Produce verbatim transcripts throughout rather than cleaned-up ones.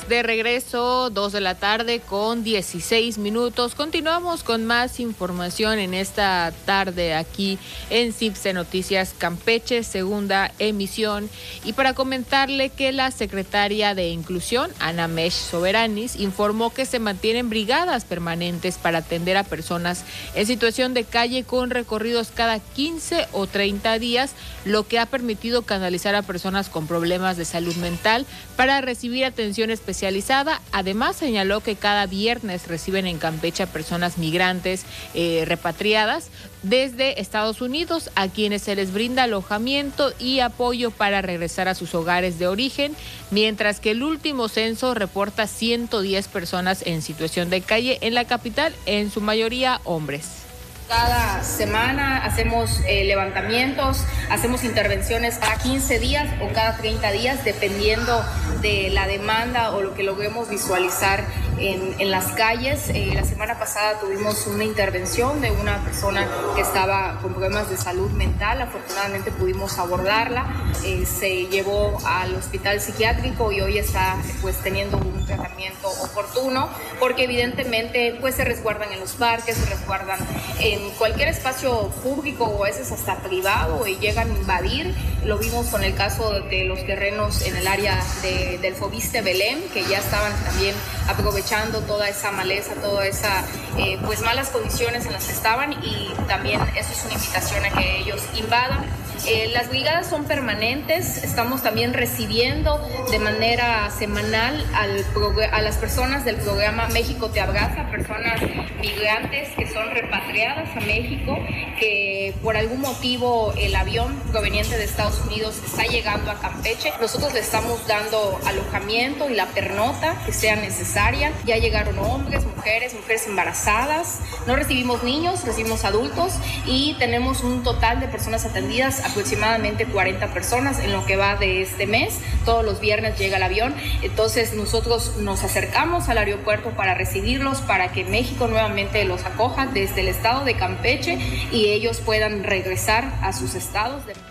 De regreso, dos de la tarde con dieciséis minutos. Continuamos con más información en esta tarde aquí en CIPSE Noticias Campeche, segunda emisión. Y para comentarle que la secretaria de Inclusión, Ana Mesh Soberanis, informó que se mantienen brigadas permanentes para atender a personas en situación de calle con recorridos cada quince o treinta días, lo que ha permitido canalizar a personas con problemas de salud mental para recibir atención especializada. Además, señaló que cada viernes reciben en Campeche a personas migrantes eh, repatriadas desde Estados Unidos, a quienes se les brinda alojamiento y apoyo para regresar a sus hogares de origen, mientras que el último censo reporta ciento diez personas en situación de calle en la capital, en su mayoría hombres. Cada semana hacemos eh, levantamientos, hacemos intervenciones cada quince días o cada treinta días, dependiendo de la demanda o lo que logremos visualizar en, en las calles. Eh, la semana pasada tuvimos una intervención de una persona que estaba con problemas de salud mental. Afortunadamente pudimos abordarla, eh, se llevó al hospital psiquiátrico y hoy está pues teniendo un tratamiento oportuno, porque evidentemente pues se resguardan en los parques, se resguardan en en cualquier espacio público o a veces hasta privado y llegan a invadir. Lo vimos con el caso de los terrenos en el área de, del Fobiste Belén, que ya estaban también aprovechando toda esa maleza, toda esa eh, pues malas condiciones en las que estaban, y también eso es una invitación a que ellos invadan. Eh, las brigadas son permanentes, estamos también recibiendo de manera semanal al a las personas del programa México Te Abraza, personas migrantes que son repatriadas a México, que por algún motivo el avión proveniente de Estados Unidos está llegando a Campeche. Nosotros le estamos dando alojamiento y la pernota que sea necesaria. Ya llegaron hombres, mujeres, mujeres embarazadas. No recibimos niños, recibimos adultos, y tenemos un total de personas atendidas, aproximadamente cuarenta personas en lo que va de este mes. Todos los viernes llega el avión, entonces nosotros nos acercamos al aeropuerto para recibirlos, para que México nuevamente los acoja desde el estado de Campeche y ellos puedan regresar a sus estados de...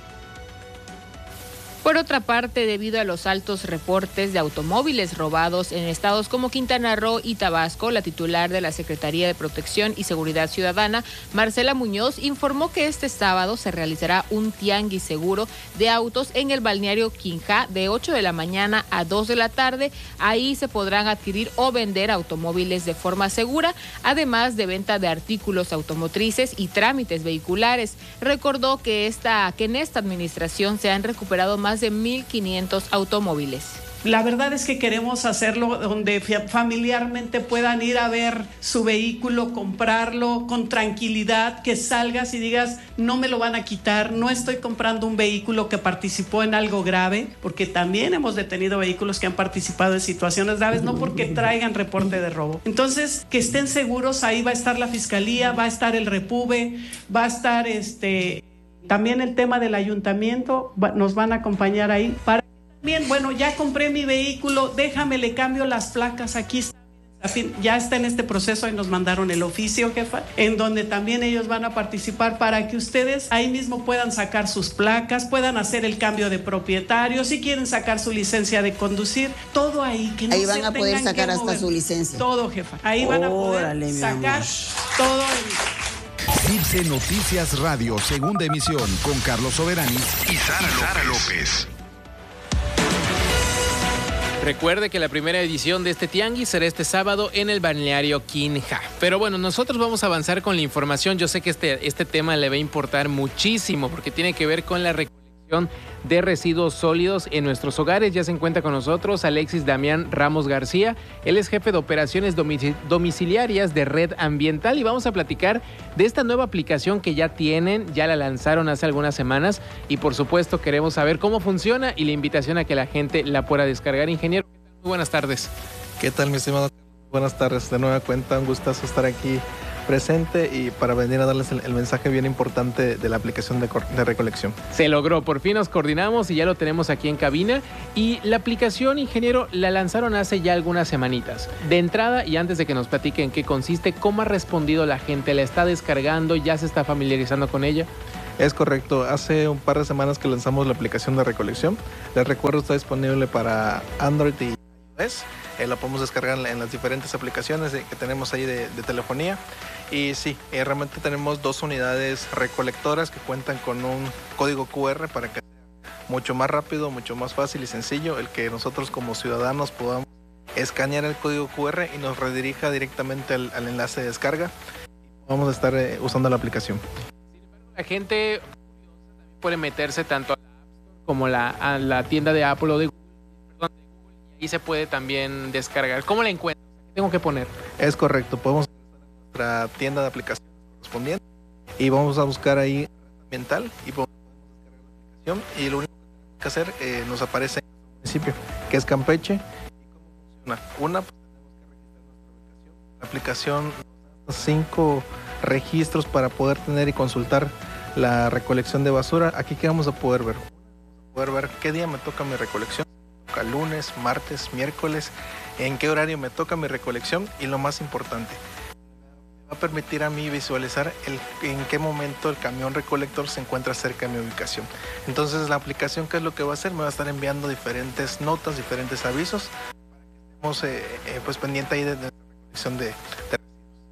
Por otra parte, debido a los altos reportes de automóviles robados en estados como Quintana Roo y Tabasco, la titular de la Secretaría de Protección y Seguridad Ciudadana, Marcela Muñoz, informó que este sábado se realizará un tianguis seguro de autos en el balneario Quinja de ocho de la mañana a dos de la tarde. Ahí se podrán adquirir o vender automóviles de forma segura, además de venta de artículos automotrices y trámites vehiculares. Recordó que, esta, que en esta administración se han recuperado más de mil quinientos automóviles. La verdad es que queremos hacerlo donde familiarmente puedan ir a ver su vehículo, comprarlo con tranquilidad, que salgas y digas, no me lo van a quitar, no estoy comprando un vehículo que participó en algo grave, porque también hemos detenido vehículos que han participado en situaciones graves, no porque traigan reporte de robo. Entonces, que estén seguros, ahí va a estar la Fiscalía, va a estar el Repube, va a estar este... También el tema del ayuntamiento, nos van a acompañar ahí. Para también, bueno, ya compré mi vehículo, déjame, le cambio las placas, aquí está. Ya está en este proceso y nos mandaron el oficio, jefa, en donde también ellos van a participar para que ustedes ahí mismo puedan sacar sus placas, puedan hacer el cambio de propietario, si quieren sacar su licencia de conducir, todo ahí. Que no ahí van se a poder sacar hasta mover. Su licencia. Todo, jefa. Ahí van a poder Órale, sacar todo el... CIPSE Noticias Radio, segunda emisión, con Carlos Soberanis y Sara, Sara López. Recuerde que la primera edición de este tianguis será este sábado en el balneario Quinja. Pero bueno, nosotros vamos a avanzar con la información. Yo sé que este, este tema le va a importar muchísimo porque tiene que ver con la recolección de residuos sólidos en nuestros hogares. Ya se encuentra con nosotros Alexis Damián Ramos García. Él es jefe de operaciones domiciliarias de Red Ambiental y vamos a platicar de esta nueva aplicación que ya tienen, ya la lanzaron hace algunas semanas y por supuesto queremos saber cómo funciona y la invitación a que la gente la pueda descargar. Ingeniero, muy buenas tardes. ¿Qué tal, mi estimado? Buenas tardes, de nueva cuenta, un gustazo estar aquí presente y para venir a darles el, el mensaje bien importante de la aplicación de, de recolección. Se logró, por fin nos coordinamos y ya lo tenemos aquí en cabina. Y la aplicación, ingeniero, la lanzaron hace ya algunas semanitas. De entrada, y antes de que nos platiquen en qué consiste, ¿cómo ha respondido la gente? ¿La está descargando? ¿Ya se está familiarizando con ella? Es correcto, hace un par de semanas que lanzamos la aplicación de recolección. Les recuerdo, está disponible para Android y es, eh, la podemos descargar en las diferentes aplicaciones de, que tenemos ahí de, de telefonía. Y sí, eh, realmente tenemos dos unidades recolectoras que cuentan con un código cu erre para que sea mucho más rápido, mucho más fácil y sencillo el que nosotros como ciudadanos podamos escanear el código cu erre y nos redirija directamente al, al enlace de descarga y vamos a estar eh, usando la aplicación. Sin embargo, la gente puede meterse tanto a la App Store como la, a la tienda de Apple o de Google, perdón, de Google, y ahí se puede también descargar. ¿Cómo la encuentro? ¿Qué tengo que poner? Es correcto, podemos ingresar a nuestra tienda de aplicaciones correspondiente y vamos a buscar ahí ambiental y podemos descargar la aplicación y lo único que tenemos que hacer eh, nos aparece en el municipio, que es Campeche. ¿Y cómo funciona? Una, pues tenemos que registrar nuestra ubicación. La aplicación nos da cinco registros para poder tener y consultar la recolección de basura. Aquí que vamos a poder ver, vamos a poder ver qué día me toca mi recolección, me toca lunes, martes, miércoles, en qué horario me toca mi recolección y lo más importante, me va a permitir a mí visualizar el, en qué momento el camión recolector se encuentra cerca de mi ubicación. Entonces la aplicación, ¿qué es lo que va a hacer? Me va a estar enviando diferentes notas, diferentes avisos para que estemos eh, eh, pues pendiente ahí de, de la recolección de, de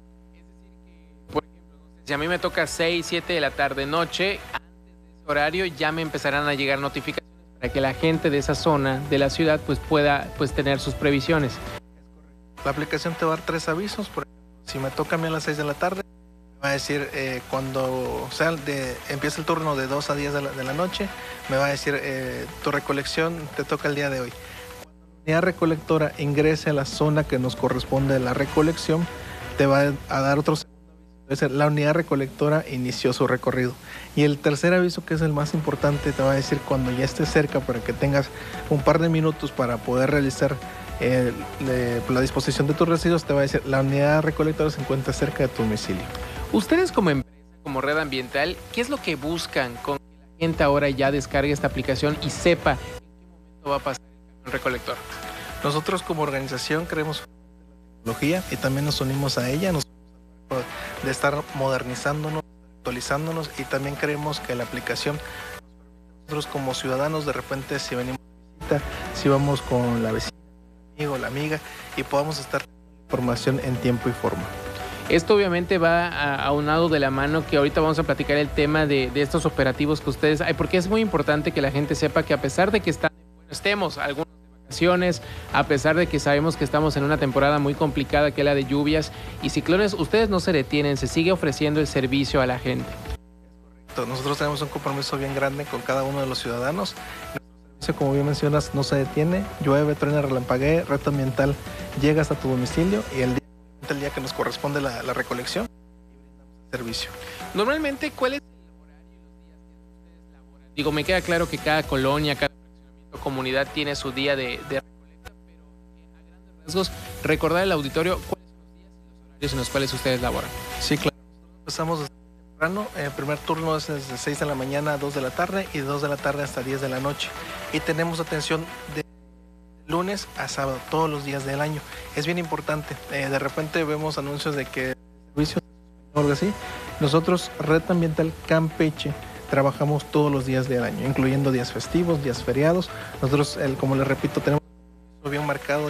si a mí me toca seis, siete de la tarde, noche, antes de ese horario ya me empezarán a llegar notificaciones para que la gente de esa zona de la ciudad pues pueda pues tener sus previsiones. La aplicación te va a dar tres avisos. Por ejemplo, si me toca a mí a las seis de la tarde, me va a decir eh, cuando sea de, empieza el turno de dos a diez de la, de la noche, me va a decir eh, tu recolección te toca el día de hoy. Cuando la unidad recolectora ingrese a la zona que nos corresponde a la recolección, te va a dar otros. La unidad recolectora inició su recorrido. Y el tercer aviso, que es el más importante, te va a decir cuando ya estés cerca para que tengas un par de minutos para poder realizar eh, le, la disposición de tus residuos. Te va a decir la unidad recolectora se encuentra cerca de tu domicilio. Ustedes como empresa, como Red Ambiental, ¿qué es lo que buscan con que la gente ahora ya descargue esta aplicación y sepa en qué momento va a pasar el camión recolector? Nosotros como organización creemos en la tecnología y también nos unimos a ella. Nos de estar modernizándonos, actualizándonos y también creemos que la aplicación nosotros como ciudadanos de repente si venimos de visita, si vamos con la vecina, el amigo, la amiga y podamos estar dando información en tiempo y forma. Esto obviamente va a, a un lado de la mano que ahorita vamos a platicar el tema de, de estos operativos que ustedes hay, porque es muy importante que la gente sepa que a pesar de que están, bueno, estemos algunos a pesar de que sabemos que estamos en una temporada muy complicada que es la de lluvias y ciclones, ustedes no se detienen, se sigue ofreciendo el servicio a la gente. Es correcto, nosotros tenemos un compromiso bien grande con cada uno de los ciudadanos. Nuestro servicio, como bien mencionas, no se detiene, llueve, truena, relampaguee, Red Ambiental llega hasta tu domicilio y el día, el día que nos corresponde la, la recolección y brindamos el servicio. Normalmente, ¿cuál es el horario y los días que ustedes laboran? Digo, me queda claro que cada colonia, cada comunidad tiene su día de, de recolecta, pero a grandes rasgos, recordar al auditorio cuáles son los días y los horarios en los cuales ustedes laboran. Sí, claro. Nosotros empezamos desde temprano. El primer turno es desde seis de la mañana a dos de la tarde y de dos de la tarde hasta diez de la noche. Y tenemos atención de lunes a sábado, todos los días del año. Es bien importante. Eh, de repente vemos anuncios de que servicios o algo así. Nosotros, Red Ambiental Campeche, trabajamos todos los días del año, incluyendo días festivos, días feriados. Nosotros, el, como les repito, tenemos un bien marcado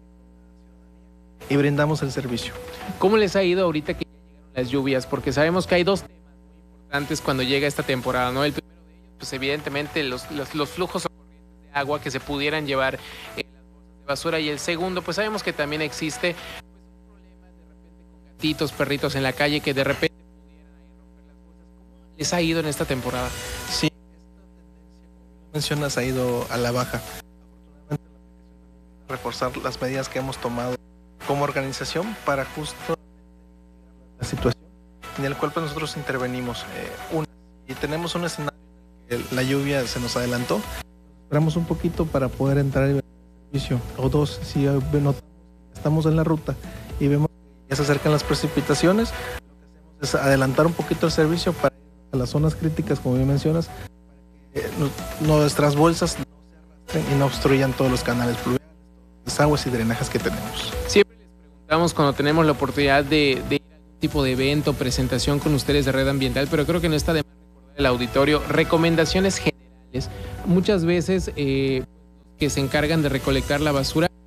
y brindamos el servicio. ¿Cómo les ha ido ahorita que ya llegaron las lluvias? Porque sabemos que hay dos temas muy importantes cuando llega esta temporada, ¿no? El primero de ellos, pues evidentemente los, los, los flujos o corrientes de agua que se pudieran llevar en las bolsas de basura, y el segundo, pues sabemos que también existe pues, un problema de repente con gatitos, perritos en la calle que de repente les ha ido en esta temporada. Sí, esta tendencia, como mencionas, ha ido a la baja. Afortunadamente la aplicación también viene a reforzar las medidas que hemos tomado como organización para justo la situación en el cual pues, nosotros intervenimos. Eh, una, y tenemos un escenario en el que la lluvia se nos adelantó, esperamos un poquito para poder entrar en el servicio. O dos, si notamos que estamos en la ruta y vemos que ya se acercan las precipitaciones, lo que hacemos es adelantar un poquito el servicio para a las zonas críticas, como bien mencionas, para que nuestras bolsas no se arrastren y no obstruyan todos los canales pluviales, las aguas y drenajes que tenemos. Siempre les preguntamos cuando tenemos la oportunidad de, de ir a algún tipo de evento, presentación con ustedes de Red Ambiental, pero creo que no está de más recordar al auditorio recomendaciones generales. Muchas veces eh, los que se encargan de recolectar la basura pues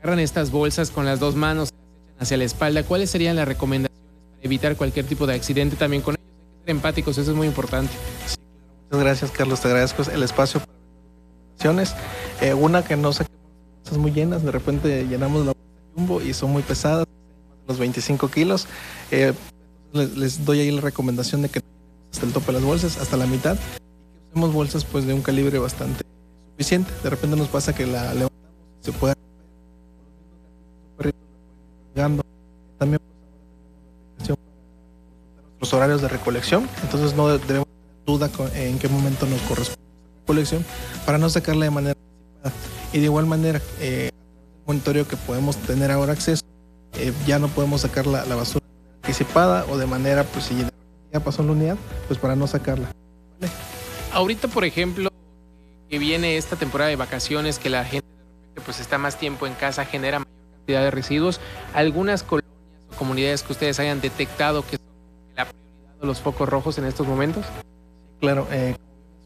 agarran estas bolsas con las dos manos hacia la espalda, ¿cuáles serían las recomendaciones para evitar cualquier tipo de accidente también con ellos? Hay que ser empáticos, eso es muy importante. Sí, claro. Muchas gracias, Carlos, te agradezco el espacio para recomendaciones. Eh, una, que no saquemos bolsas muy llenas, de repente llenamos la bolsa jumbo y son muy pesadas, más de los veinticinco kilos. Eh, les, les doy ahí la recomendación de que no llenemos hasta el tope de las bolsas, hasta la mitad, y que usemos bolsas pues de un calibre bastante suficiente. De repente nos pasa que la levantamos y se puede romper, también pues ahora tenemos la aplicación para consultar nuestros horarios de recolección, entonces no debemos tener duda con, en qué momento nos corresponde la recolección para no sacarla de manera anticipada. Y de igual manera, eh, a través del monitoreo que podemos tener ahora acceso, eh, ya no podemos sacar la, la basura de manera anticipada o de manera, pues si ya pasó la unidad, pues para no sacarla. ¿Vale? Ahorita, por ejemplo, que viene esta temporada de vacaciones, que la gente de repente pues está más tiempo en casa, genera mayor cantidad de residuos. ¿Algunas colonias o comunidades que ustedes hayan detectado que son la prioridad de los focos rojos en estos momentos? Sí, claro. Eh,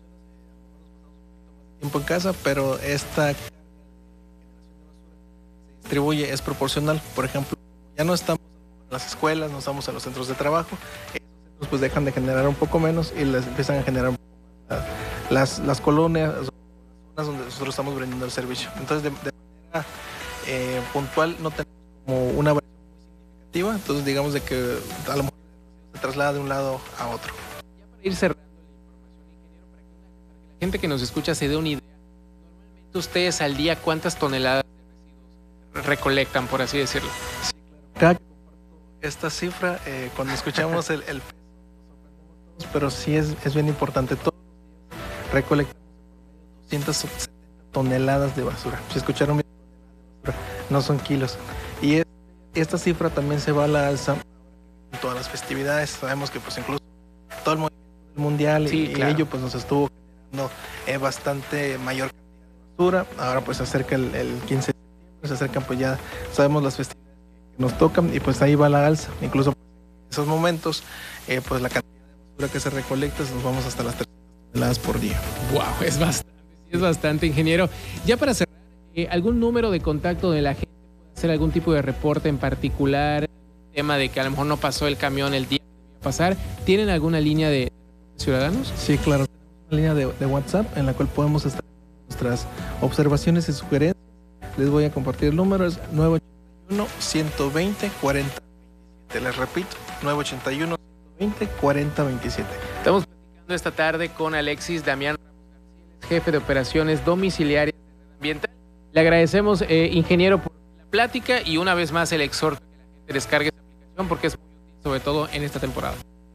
como bien mencionas, eh, a lo mejor nos pasamos un poquito más de tiempo en casa, pero esta carga de generación de basura se distribuye, es proporcional. Por ejemplo, ya no estamos en las escuelas, no estamos en los centros de trabajo, esos centros pues dejan de generar un poco menos y les empiezan a generar un poco más las, las colonias, las zonas donde nosotros estamos brindando el servicio. Entonces, de, de manera eh, puntual no tenemos como una variación muy significativa, entonces digamos de que a lo mejor se traslada de un lado a otro. Ya para ir cerrando la información, ingeniero, para que, una, para que la gente que nos escucha se dé una idea, normalmente ustedes al día, ¿cuántas toneladas de residuos recolectan, por así decirlo? Sí, claro. Cada que comparto esta cifra, eh, cuando escuchamos el, el peso, nos sorprendemos todos, pero sí es, es bien importante. Todos los días recolectamos doscientas setenta toneladas de basura. Si escucharon bien, toneladas de basura, no son kilos. Y es, esta cifra también se va a la alza en todas las festividades. Sabemos que pues incluso todo el movimiento mundial sí, y, claro. y ello pues nos estuvo generando eh, bastante mayor cantidad de basura. Ahora pues se acerca el, el quince de septiembre, se acercan pues ya sabemos las festividades que nos tocan y pues ahí va la alza. Incluso pues, en esos momentos eh, pues la cantidad de basura que se recolecta nos vamos hasta las trescientas toneladas por día. Wow, es bastante, sí es bastante, ingeniero. Ya para cerrar, eh, ¿algún número de contacto de la gente puede hacer algún tipo de reporte en particular? Tema de que a lo mejor no pasó el camión el día que debía pasar. ¿Tienen alguna línea de ciudadanos? Sí, claro. Tenemos una línea de, de WhatsApp en la cual podemos estar nuestras observaciones y sugerencias. Les voy a compartir el número, es nueve ocho uno, ciento veinte, cuarenta veintisiete. Les repito, nueve ocho uno, ciento veinte, cuarenta veintisiete. Estamos platicando esta tarde con Alexis Damián Ramos García, jefe de operaciones domiciliarias de Red Ambiental. Le agradecemos, eh, ingeniero, por la plática y una vez más el exhorto a que la gente descargue esta aplicación porque es muy útil, sobre todo en esta temporada.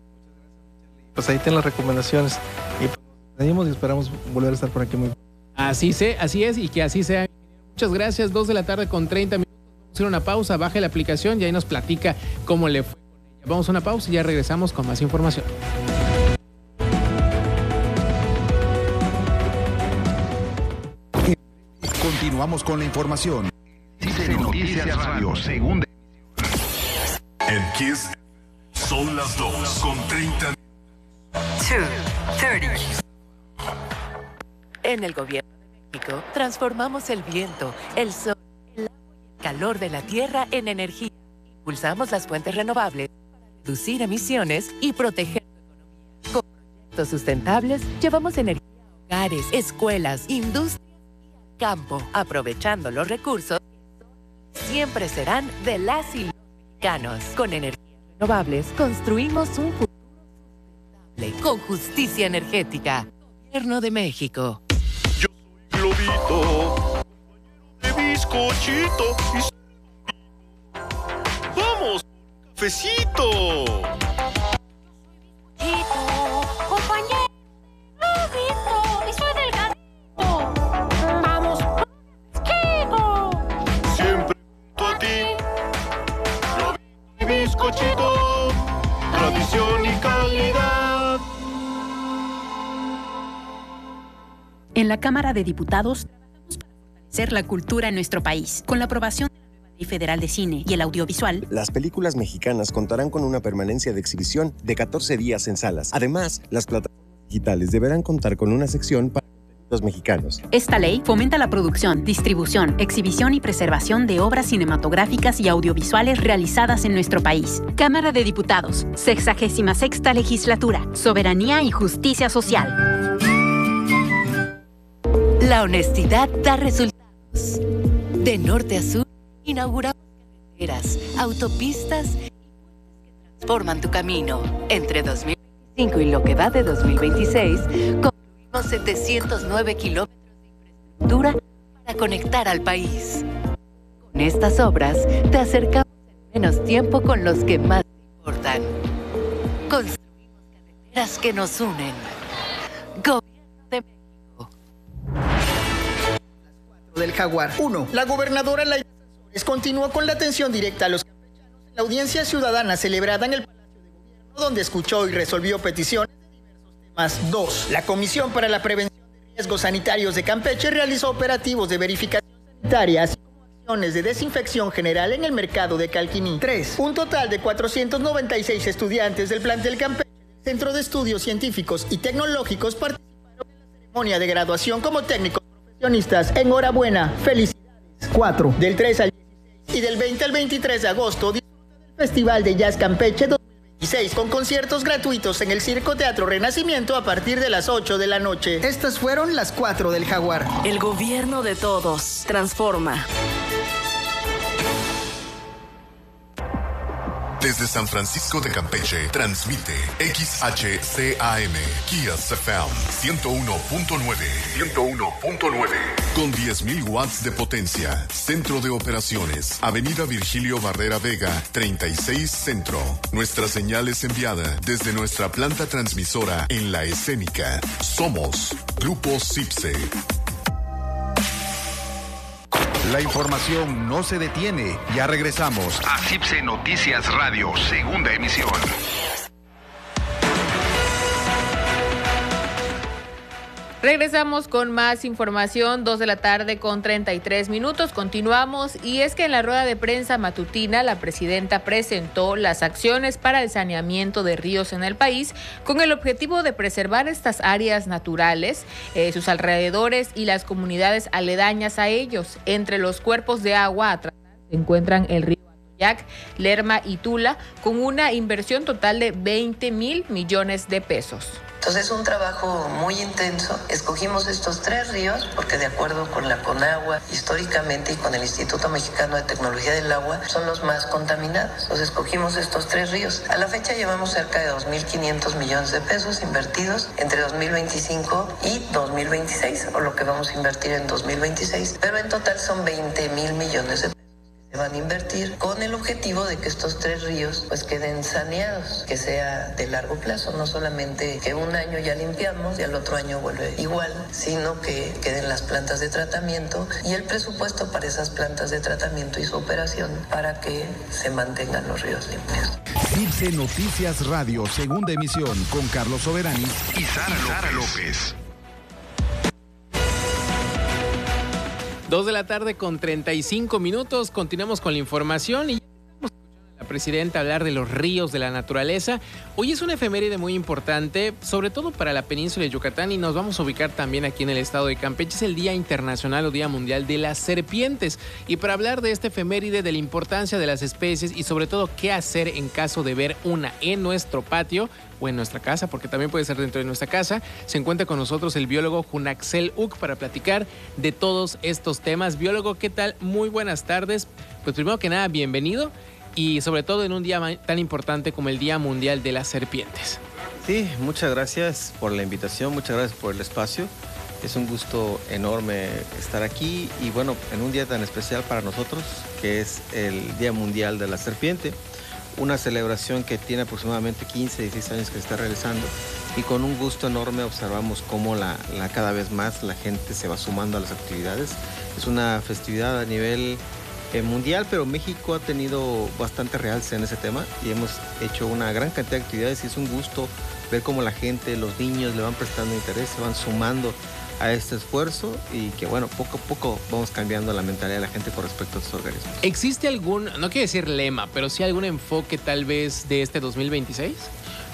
Pues ahí tienen las recomendaciones y pues nos despedimos y esperamos volver a estar por aquí muy pronto. Así sé, así es y que así sea. Muchas gracias, dos de la tarde con treinta minutos. Vamos a hacer una pausa, baje la aplicación y ahí nos platica cómo le fue con ella. Vamos a una pausa y ya regresamos con más información. Continuamos con la información. Noticias Radio, segunda emisión. En Kiss son las dos con treinta. En el gobierno de México transformamos el viento, el sol, el agua y el calor de la tierra en energía. Impulsamos las fuentes renovables para reducir emisiones y proteger tu economía. Con proyectos sustentables llevamos energía a hogares, escuelas, industrias y al campo, aprovechando los recursos que son y siempre serán de las y los mexicanos. Con energías renovables construimos un futuro sustentable con justicia energética. Gobierno de México. Yo soy Globito, compañero de bizcochito. Y... ¡Vamos! ¡Cafecito! Compañero Globito, y soy delgadito. Vamos, fresquito. Siempre junto a ti. Globito y bizcochito. Tradición y calidad. En la Cámara de Diputados trabajamos para fortalecer la cultura en nuestro país. Con la aprobación de la nueva Ley Federal de Cine y el Audiovisual, las películas mexicanas contarán con una permanencia de exhibición de catorce días en salas. Además, las plataformas digitales deberán contar con una sección para contenido los mexicanos. Esta ley fomenta la producción, distribución, exhibición y preservación de obras cinematográficas y audiovisuales realizadas en nuestro país. Cámara de Diputados, sexagésima sexta Legislatura, Soberanía y Justicia Social. La honestidad da resultados. De norte a sur, inauguramos carreteras, autopistas y puentes que transforman tu camino. Entre dos mil veinticinco y lo que va de dos mil veintiséis, concluimos setecientos nueve kilómetros de infraestructura para conectar al país. Con estas obras, te acercamos en menos tiempo con los que más te importan. Construimos carreteras que nos unen. Gobierno de México. Del Jaguar. uno. La gobernadora Laida Sansores continuó con la atención directa a los campechanos en la audiencia ciudadana celebrada en el Palacio de Gobierno, donde escuchó y resolvió peticiones de diversos temas. dos. La Comisión para la Prevención de Riesgos Sanitarios de Campeche realizó operativos de verificación sanitaria, así como acciones de desinfección general en el mercado de Calquiní. tres. Un total de cuatrocientos noventa y seis estudiantes del plantel Campeche del Centro de Estudios Científicos y Tecnológicos participaron en la ceremonia de graduación como técnicos profesionistas. Enhorabuena, felicidades. cuatro. Del tres al dieciséis y del veinte al veintitrés de agosto disfruta del Festival de Jazz Campeche dos mil veintiséis con conciertos gratuitos en el Circo Teatro Renacimiento a partir de las ocho de la noche. Estas fueron las cuatro del Jaguar. El gobierno de todos transforma. Desde San Francisco de Campeche, transmite X H C A M, Kias F M, ciento uno punto nueve. ciento uno punto nueve. Con diez mil watts de potencia. Centro de operaciones. Avenida Virgilio Barrera Vega, treinta y seis Centro. Nuestra señal es enviada desde nuestra planta transmisora en La Escénica. Somos Grupo CIPSE. La información no se detiene. Ya regresamos a CIPSE Noticias Radio, segunda emisión. Regresamos con más información, dos de la tarde con treinta y tres minutos. Continuamos y es que en la rueda de prensa matutina la presidenta presentó las acciones para el saneamiento de ríos en el país con el objetivo de preservar estas áreas naturales, eh, sus alrededores y las comunidades aledañas a ellos. Entre los cuerpos de agua a tratar se encuentran el río Atoyac, Lerma y Tula, con una inversión total de veinte mil millones de pesos. Entonces es un trabajo muy intenso. Escogimos estos tres ríos porque de acuerdo con la CONAGUA, históricamente y con el Instituto Mexicano de Tecnología del Agua, son los más contaminados. Entonces escogimos estos tres ríos. A la fecha llevamos cerca de dos mil quinientos millones de pesos invertidos entre dos mil veinticinco y dos mil veintiséis, o lo que vamos a invertir en dos mil veintiséis, pero en total son veinte mil millones de pesos. Van a invertir con el objetivo de que estos tres ríos pues queden saneados, que sea de largo plazo, no solamente que un año ya limpiamos y al otro año vuelve igual, sino que queden las plantas de tratamiento y el presupuesto para esas plantas de tratamiento y su operación para que se mantengan los ríos limpios. CIPSE Noticias Radio, segunda emisión, con Carlos Soberani y Sara, Sara López. Dos de la tarde con treinta y cinco minutos. Continuamos con la información y ya estamos escuchando a la presidenta hablar de los ríos, de la naturaleza. Hoy es una efeméride muy importante, sobre todo para la península de Yucatán, y nos vamos a ubicar también aquí en el estado de Campeche. Es el Día Internacional o Día Mundial de las Serpientes. Y para hablar de esta efeméride, de la importancia de las especies y sobre todo qué hacer en caso de ver una en nuestro patio o en nuestra casa, porque también puede ser dentro de nuestra casa, se encuentra con nosotros el biólogo Junaxel Uc para platicar de todos estos temas. Biólogo, ¿qué tal? Muy buenas tardes. Pues primero que nada, bienvenido y sobre todo en un día tan importante como el Día Mundial de las Serpientes. Sí, muchas gracias por la invitación, muchas gracias por el espacio. Es un gusto enorme estar aquí y bueno, en un día tan especial para nosotros, que es el Día Mundial de la Serpiente. Una celebración que tiene aproximadamente quince, dieciséis años que se está realizando y con un gusto enorme observamos cómo la, la, cada vez más la gente se va sumando a las actividades. Es una festividad a nivel eh, mundial, pero México ha tenido bastante realce en ese tema y hemos hecho una gran cantidad de actividades y es un gusto ver cómo la gente, los niños le van prestando interés, se van sumando a este esfuerzo y que bueno, poco a poco vamos cambiando la mentalidad de la gente con respecto a estos organismos. ¿Existe algún, no quiero decir lema, pero sí algún enfoque tal vez de este dos mil veintiséis?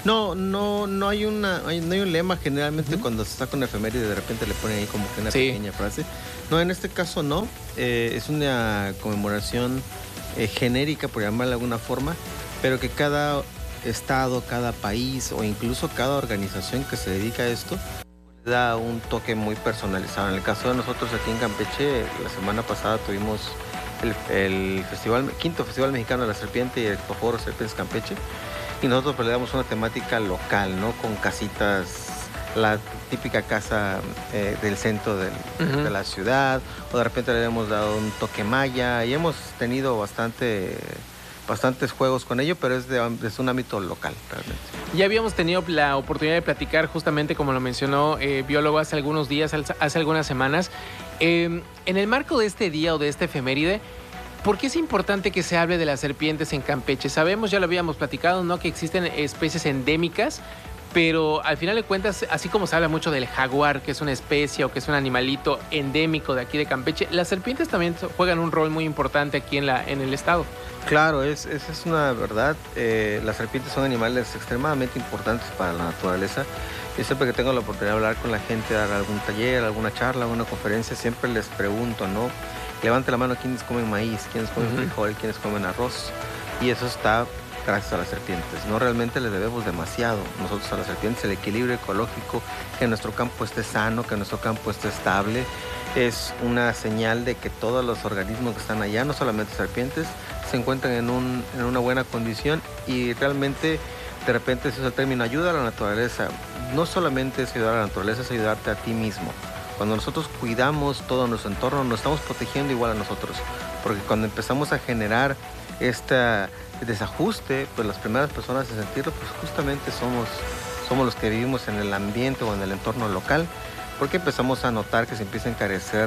No, no, no hay una, hay, no hay un lema. Generalmente uh-huh. cuando se saca una efeméride de repente le ponen ahí como que una sí. pequeña frase. No, en este caso no. Eh, es una conmemoración eh, genérica, por llamarla de alguna forma, pero que cada estado, cada país o incluso cada organización que se dedica a esto le da un toque muy personalizado. En el caso de nosotros aquí en Campeche, la semana pasada tuvimos el, el festival, quinto Festival Mexicano de la Serpiente y el Expoforo Serpientes Campeche, y nosotros pues, le damos una temática local, ¿no? Con casitas, la típica casa eh, del centro del, uh-huh. de la ciudad, o de repente le hemos dado un toque maya, y hemos tenido bastante... bastantes juegos con ello, pero es de, es un ámbito local realmente. Ya habíamos tenido la oportunidad de platicar justamente como lo mencionó eh, biólogo hace algunos días, hace algunas semanas. Eh, en el marco de este día o de este efeméride, ¿por qué es importante que se hable de las serpientes en Campeche? Sabemos, ya lo habíamos platicado, ¿no?, que existen especies endémicas, pero al final de cuentas, así como se habla mucho del jaguar, que es una especie o que es un animalito endémico de aquí de Campeche, las serpientes también juegan un rol muy importante aquí en, la, en el estado. Claro, es, esa es una verdad. Eh, las serpientes son animales extremadamente importantes para la naturaleza. Y siempre que tengo la oportunidad de hablar con la gente, dar algún taller, alguna charla, alguna conferencia, siempre les pregunto, ¿no? Levante la mano quiénes comen maíz, quiénes comen uh-huh. frijol, quiénes comen arroz. Y eso está gracias a las serpientes. No realmente les debemos demasiado nosotros a las serpientes. El equilibrio ecológico, que nuestro campo esté sano, que nuestro campo esté estable, es una señal de que todos los organismos que están allá, no solamente serpientes, se encuentran en, un, en una buena condición, y realmente de repente ese es el término, ayuda a la naturaleza. No solamente es ayudar a la naturaleza, es ayudarte a ti mismo. Cuando nosotros cuidamos todo nuestro entorno, nos estamos protegiendo igual a nosotros, porque cuando empezamos a generar este desajuste, pues las primeras personas en sentirlo, pues justamente somos, somos los que vivimos en el ambiente o en el entorno local, porque empezamos a notar que se empieza a encarecer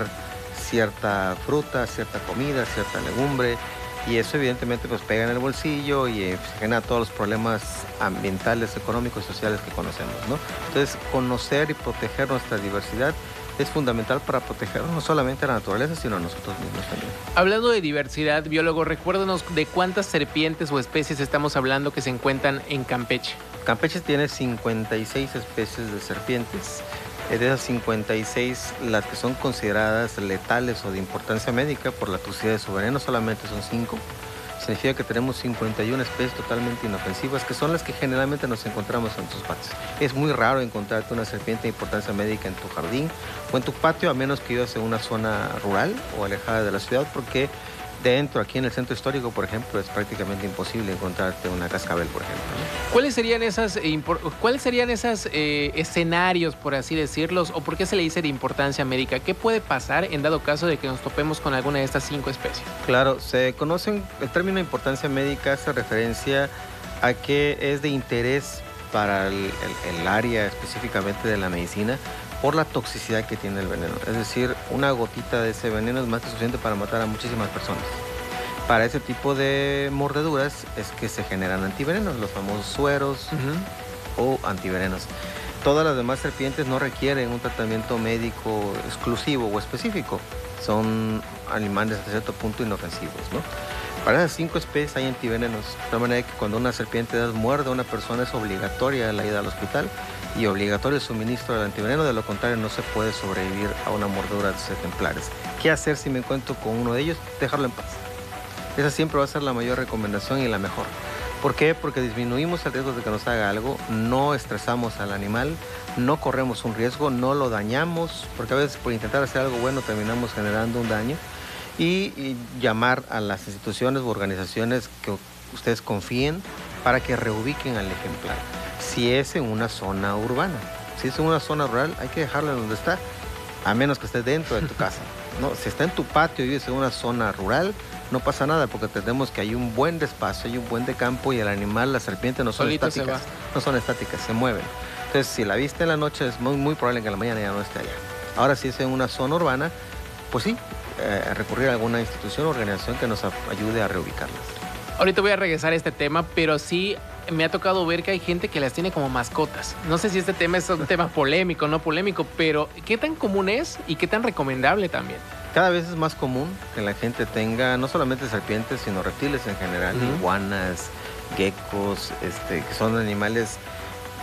cierta fruta, cierta comida, cierta legumbre, y eso evidentemente pues pega en el bolsillo y eh, se genera todos los problemas ambientales, económicos y sociales que conocemos, ¿no? Entonces, conocer y proteger nuestra diversidad es fundamental para proteger no solamente a la naturaleza, sino a nosotros mismos también. Hablando de diversidad, biólogo, recuérdanos de cuántas serpientes o especies estamos hablando que se encuentran en Campeche. Campeche tiene cincuenta y seis especies de serpientes. De esas cincuenta y seis, las que son consideradas letales o de importancia médica por la toxicidad de su veneno solamente son cinco. Significa que tenemos cincuenta y una especies totalmente inofensivas, que son las que generalmente nos encontramos en tus patios. Es muy raro encontrarte una serpiente de importancia médica en tu jardín o en tu patio, a menos que vivas en una zona rural o alejada de la ciudad, porque dentro, aquí en el centro histórico, por ejemplo, es prácticamente imposible encontrarte una cascabel, por ejemplo, ¿no? ¿Cuáles serían esas, eh, ¿cuáles serían esos eh, escenarios, por así decirlos, o por qué se le dice de importancia médica? ¿Qué puede pasar en dado caso de que nos topemos con alguna de estas cinco especies? Claro, se conocen, el término de importancia médica hace referencia a que es de interés para el, el, el área específicamente de la medicina, por la toxicidad que tiene el veneno. Es decir, una gotita de ese veneno es más que suficiente para matar a muchísimas personas. Para ese tipo de mordeduras es que se generan antivenenos, los famosos sueros uh-huh. o antivenenos. Todas las demás serpientes no requieren un tratamiento médico exclusivo o específico. Son animales hasta cierto punto inofensivos, ¿no? Para esas cinco especies hay antivenenos. De tal manera que cuando una serpiente muerde a una persona es obligatoria la ida al hospital y obligatorio el suministro del antiveneno, de lo contrario no se puede sobrevivir a una mordedura de estos ejemplares. ¿Qué hacer si me encuentro con uno de ellos? Dejarlo en paz. Esa siempre va a ser la mayor recomendación y la mejor. ¿Por qué? Porque disminuimos el riesgo de que nos haga algo, no estresamos al animal, no corremos un riesgo, no lo dañamos, porque a veces por intentar hacer algo bueno terminamos generando un daño, y, y llamar a las instituciones u organizaciones que ustedes confíen para que reubiquen al ejemplar. Si es en una zona urbana, si es en una zona rural, hay que dejarlo donde está, a menos que esté dentro de tu casa, ¿no? Si está en tu patio y vives en una zona rural, no pasa nada, porque entendemos que hay un buen espacio, hay un buen de campo, y el animal, la serpiente, no son Solito estáticas, no son estáticas, se mueven. Entonces, si la viste en la noche, es muy, muy probable que en la mañana ya no esté allá. Ahora, si es en una zona urbana, pues sí, eh, recurrir a alguna institución o organización que nos ayude a reubicarlas. Ahorita voy a regresar a este tema, pero sí me ha tocado ver que hay gente que las tiene como mascotas. No sé si este tema es un tema polémico o no polémico, pero ¿qué tan común es y qué tan recomendable también? Cada vez es más común que la gente tenga no solamente serpientes, sino reptiles en general, uh-huh. iguanas, geckos, este, que son animales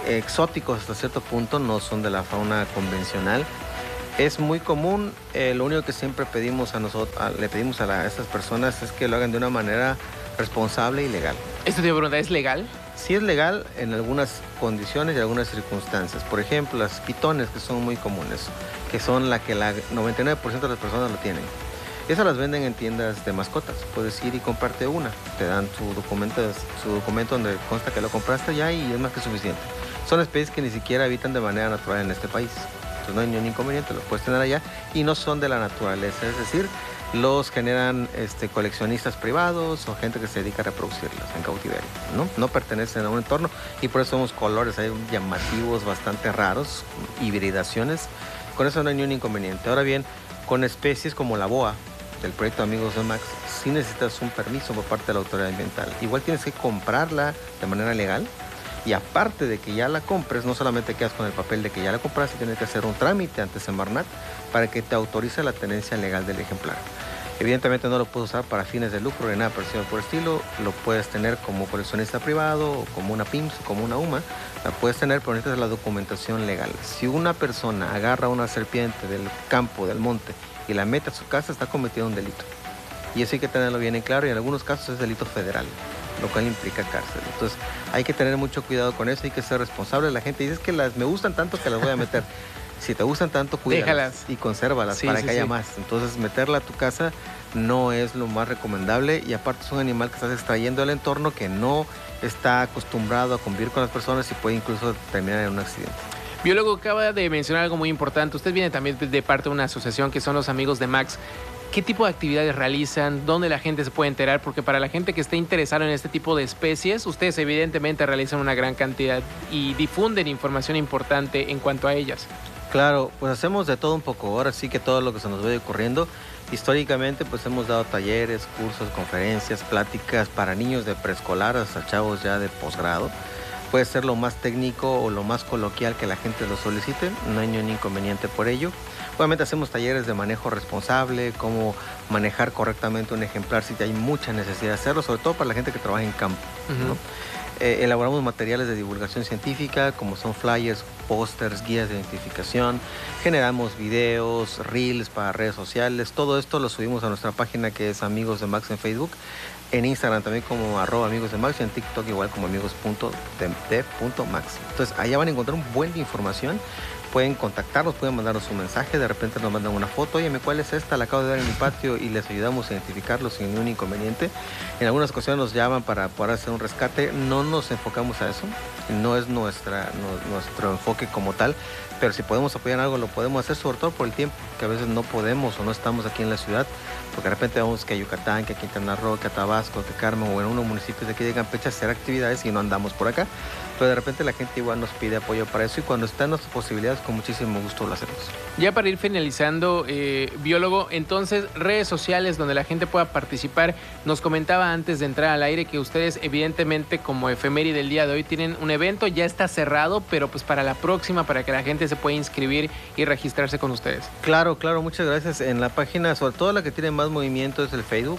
exóticos hasta cierto punto, no son de la fauna convencional. Es muy común, eh, lo único que siempre pedimos a nosotros, a, le pedimos a, la, a estas personas es que lo hagan de una manera responsable y legal. Esto te iba a preguntar, ¿es legal? Sí es legal en algunas condiciones y algunas circunstancias. Por ejemplo, las pitones, que son muy comunes, que son la que el noventa y nueve por ciento de las personas lo tienen. Esas las venden en tiendas de mascotas. Puedes ir y comprarte una. Te dan tu documento, su documento donde consta que lo compraste ya y es más que suficiente. Son especies que ni siquiera habitan de manera natural en este país. Entonces no hay ningún inconveniente, los puedes tener allá y no son de la naturaleza. Es decir, los generan este, coleccionistas privados o gente que se dedica a reproducirlas en cautiverio, ¿no? No pertenecen a un entorno y por eso somos colores hay llamativos bastante raros, hibridaciones. Con eso no hay ningún inconveniente. Ahora bien, con especies como la boa, del proyecto Amigos de Max, sí necesitas un permiso por parte de la autoridad ambiental. Igual tienes que comprarla de manera legal y aparte de que ya la compres, no solamente quedas con el papel de que ya la compraste, tienes que hacer un trámite ante Semarnat para que te autorice la tenencia legal del ejemplar. Evidentemente no lo puedes usar para fines de lucro ni nada parecido por el estilo, lo puedes tener como coleccionista privado, o como una P I M S, o como una U M A, la puedes tener, pero necesitas la documentación legal. Si una persona agarra una serpiente del campo, del monte, y la mete a su casa, está cometiendo un delito. Y eso hay que tenerlo bien en claro, y en algunos casos es delito federal, lo cual implica cárcel. Entonces hay que tener mucho cuidado con eso, hay que ser responsable. La gente dice, es que las me gustan tanto que las voy a meter. Si te gustan tanto, cuídalas. Déjalas. Y consérvalas sí, para sí, que haya sí. más. Entonces meterla a tu casa no es lo más recomendable, y aparte es un animal que estás extrayendo del entorno, que no está acostumbrado a convivir con las personas y puede incluso terminar en un accidente. Biólogo, acaba de mencionar algo muy importante. Usted viene también de parte de una asociación que son los Amigos de Max. ¿Qué tipo de actividades realizan? ¿Dónde la gente se puede enterar? Porque para la gente que esté interesada en este tipo de especies, ustedes evidentemente realizan una gran cantidad y difunden información importante en cuanto a ellas. Claro, pues hacemos de todo un poco. Ahora sí que todo lo que se nos vaya ocurriendo. Históricamente pues hemos dado talleres, cursos, conferencias, pláticas para niños de preescolar hasta chavos ya de posgrado. Puede ser lo más técnico o lo más coloquial que la gente lo solicite, no hay ningún inconveniente por ello. Obviamente hacemos talleres de manejo responsable, cómo manejar correctamente un ejemplar si hay mucha necesidad de hacerlo, sobre todo para la gente que trabaja en campo, uh-huh. ¿no? Eh, elaboramos materiales de divulgación científica, como son flyers, pósters, guías de identificación, generamos videos, reels para redes sociales, todo esto lo subimos a nuestra página que es Amigos de Max en Facebook, en Instagram también como arroba amigos de Max y en TikTok igual como amigos punto de punto max. Entonces allá van a encontrar un buen de información, pueden contactarnos, pueden mandarnos un mensaje, de repente nos mandan una foto, oye, ¿cuál es esta? La acabo de ver en mi patio y les ayudamos a identificarlo sin ningún inconveniente. En algunas ocasiones nos llaman para poder hacer un rescate, no nos enfocamos a eso, no es nuestra, no, nuestro enfoque como tal, pero si podemos apoyar en algo lo podemos hacer, sobre todo por el tiempo, que a veces no podemos o no estamos aquí en la ciudad, porque de repente vamos que a Yucatán, que a Quintana Roo, que a Tabasco, que a Carmen o en unos municipios de aquí de Campeche a hacer actividades y no andamos por acá. Pero de repente la gente igual nos pide apoyo para eso y cuando están nuestras posibilidades con muchísimo gusto lo hacemos. Ya para ir finalizando, eh, biólogo, entonces redes sociales donde la gente pueda participar. Nos comentaba antes de entrar al aire que ustedes evidentemente como efeméride del día de hoy tienen un evento, ya está cerrado, pero pues para la próxima, para que la gente se pueda inscribir y registrarse con ustedes. Claro, claro, muchas gracias. En la página, sobre todo la que tiene más movimiento es el Facebook.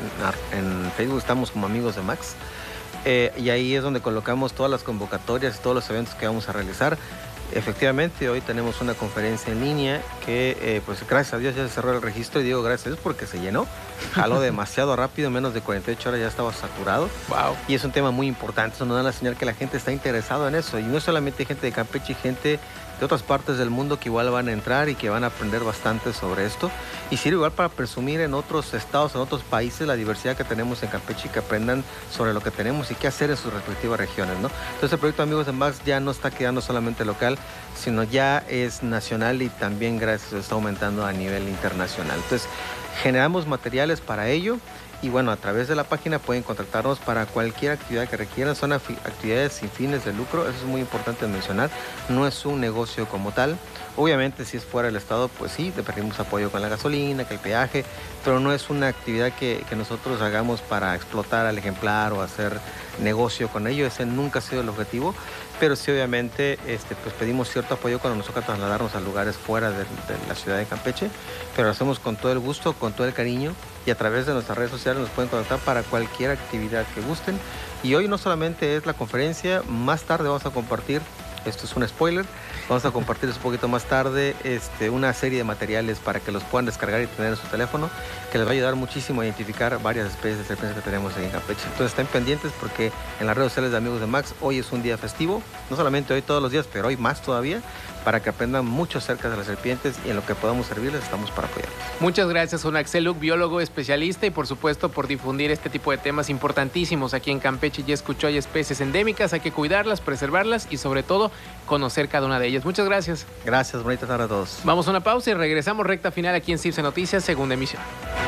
En, en Facebook estamos como Amigos de Max. Eh, y ahí es donde colocamos todas las convocatorias y todos los eventos que vamos a realizar. Efectivamente, hoy tenemos una conferencia en línea que, eh, pues gracias a Dios ya se cerró el registro y digo gracias a Dios porque se llenó. Jaló demasiado rápido, menos de cuarenta y ocho horas ya estaba saturado. Wow. Y es un tema muy importante, eso nos da la señal que la gente está interesada en eso. Y no solamente gente de Campeche, gente de otras partes del mundo que igual van a entrar y que van a aprender bastante sobre esto. Y sirve igual para presumir en otros estados, en otros países, la diversidad que tenemos en Campeche y que aprendan sobre lo que tenemos y qué hacer en sus respectivas regiones, ¿no? Entonces el proyecto Amigos de Max ya no está quedando solamente local, sino ya es nacional y también gracias a eso está aumentando a nivel internacional. Entonces generamos materiales para ello. Y bueno, a través de la página pueden contactarnos para cualquier actividad que requieran. Son actividades sin fines de lucro, eso es muy importante mencionar. No es un negocio como tal. Obviamente, si es fuera del estado, pues sí, le pedimos apoyo con la gasolina, que el peaje, pero no es una actividad que, que nosotros hagamos para explotar al ejemplar o hacer negocio con ello. Ese nunca ha sido el objetivo. Pero sí, obviamente, este, pues pedimos cierto apoyo cuando nos toca trasladarnos a lugares fuera de, de la ciudad de Campeche, pero lo hacemos con todo el gusto, con todo el cariño, y a través de nuestras redes sociales nos pueden contactar para cualquier actividad que gusten. Y hoy no solamente es la conferencia, más tarde vamos a compartir esto es un spoiler. Vamos a compartirles un poquito más tarde este, una serie de materiales para que los puedan descargar y tener en su teléfono, que les va a ayudar muchísimo a identificar varias especies de serpientes que tenemos en Campeche. Entonces estén pendientes porque en las redes sociales de Amigos de Max hoy es un día festivo, no solamente hoy todos los días, pero hoy más todavía, para que aprendan mucho acerca de las serpientes y en lo que podamos servirles estamos para apoyarlos. Muchas gracias, Unaxeluk, biólogo especialista, y por supuesto por difundir este tipo de temas importantísimos aquí en Campeche. Ya escuchó, hay especies endémicas, hay que cuidarlas, preservarlas y sobre todo conocer cada una de ellas. Muchas gracias. Gracias, bonita tarde a todos. Vamos a una pausa y regresamos recta final aquí en Cipse Noticias, segunda emisión.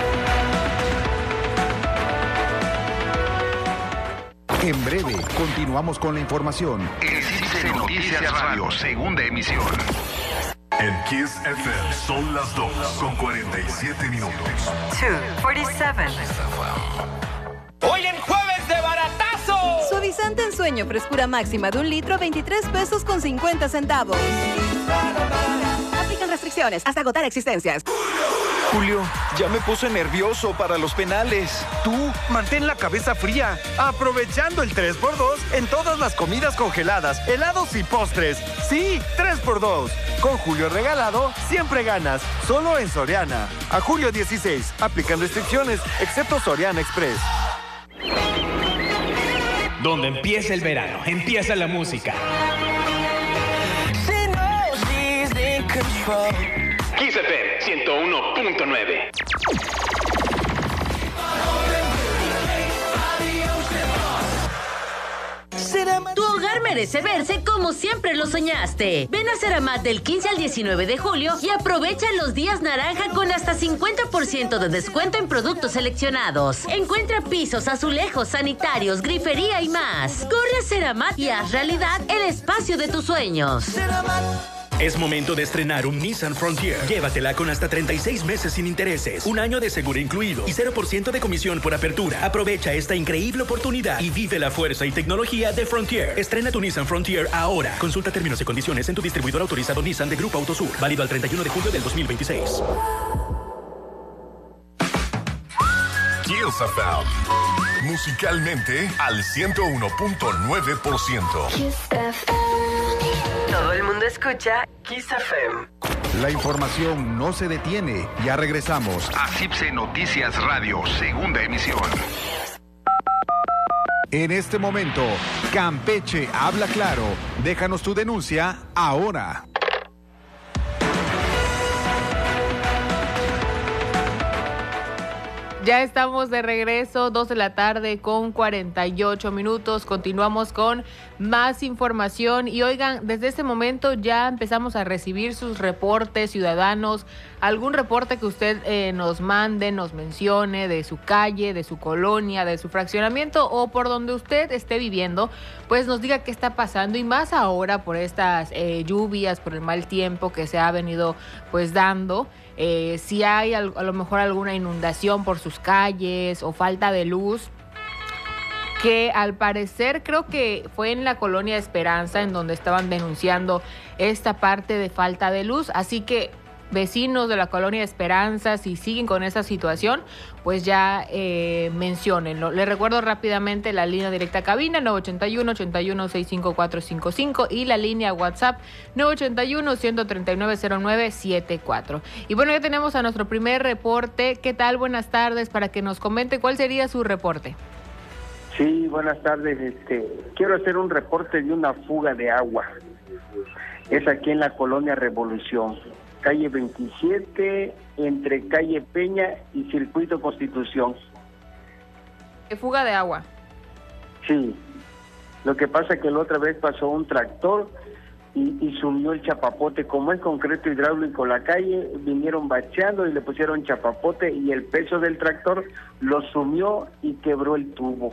En breve, continuamos con la información. En Cipse Noticias Radio, segunda emisión. En Kiss F M son las dos con cuarenta y siete minutos. dos cuarenta y siete. Hoy en jueves de baratazo. Suavizante en sueño, frescura máxima de un litro a veintitrés pesos con cincuenta centavos. Aplican restricciones hasta agotar existencias. Julio, ya me puse nervioso para los penales. Tú, mantén la cabeza fría, aprovechando el tres por dos en todas las comidas congeladas, helados y postres. Sí, tres por dos. Con Julio regalado, siempre ganas. Solo en Soriana. A julio dieciséis, aplican restricciones, excepto Soriana Express. Donde empieza el verano, empieza la música. Kiss F M ciento uno punto nueve. Tu hogar merece verse como siempre lo soñaste. Ven a Ceramat del quince al diecinueve de julio y aprovecha los días naranja con hasta cincuenta por ciento de descuento en productos seleccionados. Encuentra pisos, azulejos, sanitarios, grifería y más. Corre a Ceramat y haz realidad el espacio de tus sueños. Es momento de estrenar un Nissan Frontier. Llévatela con hasta treinta y seis meses sin intereses, un año de seguro incluido y cero por ciento de comisión por apertura. Aprovecha esta increíble oportunidad y vive la fuerza y tecnología de Frontier. Estrena tu Nissan Frontier ahora. Consulta términos y condiciones en tu distribuidor autorizado Nissan de Grupo Autosur. Válido al treinta y uno de julio del dos mil veintiséis. Kiss F M. Musicalmente al ciento uno punto nueve por ciento. Kiss F M. Todo el mundo escucha Kiss F M. La información no se detiene. Ya regresamos a Cipse Noticias Radio, segunda emisión. En este momento, Campeche habla claro. Déjanos tu denuncia ahora. Ya estamos de regreso, dos de la tarde con cuarenta y ocho minutos. Continuamos con más información y oigan, desde este momento ya empezamos a recibir sus reportes ciudadanos. Algún reporte que usted eh, nos mande, nos mencione de su calle, de su colonia, de su fraccionamiento o por donde usted esté viviendo, pues nos diga qué está pasando y más ahora por estas eh, lluvias, por el mal tiempo que se ha venido pues dando. Eh, si hay a lo mejor alguna inundación por sus calles o falta de luz, que al parecer creo que fue en la colonia Esperanza en donde estaban denunciando esta parte de falta de luz, así que vecinos de la colonia Esperanza, si siguen con esa situación, pues ya eh, menciónenlo. Les recuerdo rápidamente la línea directa a cabina nueve ocho uno, ocho uno seis cinco cuatro cinco cinco y la línea WhatsApp nueve ocho uno, uno tres nueve, cero nueve siete cuatro. Y bueno, ya tenemos a nuestro primer reporte. ¿Qué tal? Buenas tardes, para que nos comente cuál sería su reporte. Sí, buenas tardes. Este, quiero hacer un reporte de una fuga de agua. Es aquí en la colonia Revolución, calle veintisiete, entre calle Peña y Circuito Constitución. ¿Fuga de agua? Sí. Lo que pasa es que la otra vez pasó un tractor y, y sumió el chapapote. Como es concreto hidráulico la calle, vinieron bacheando y le pusieron chapapote y el peso del tractor lo sumió y quebró el tubo.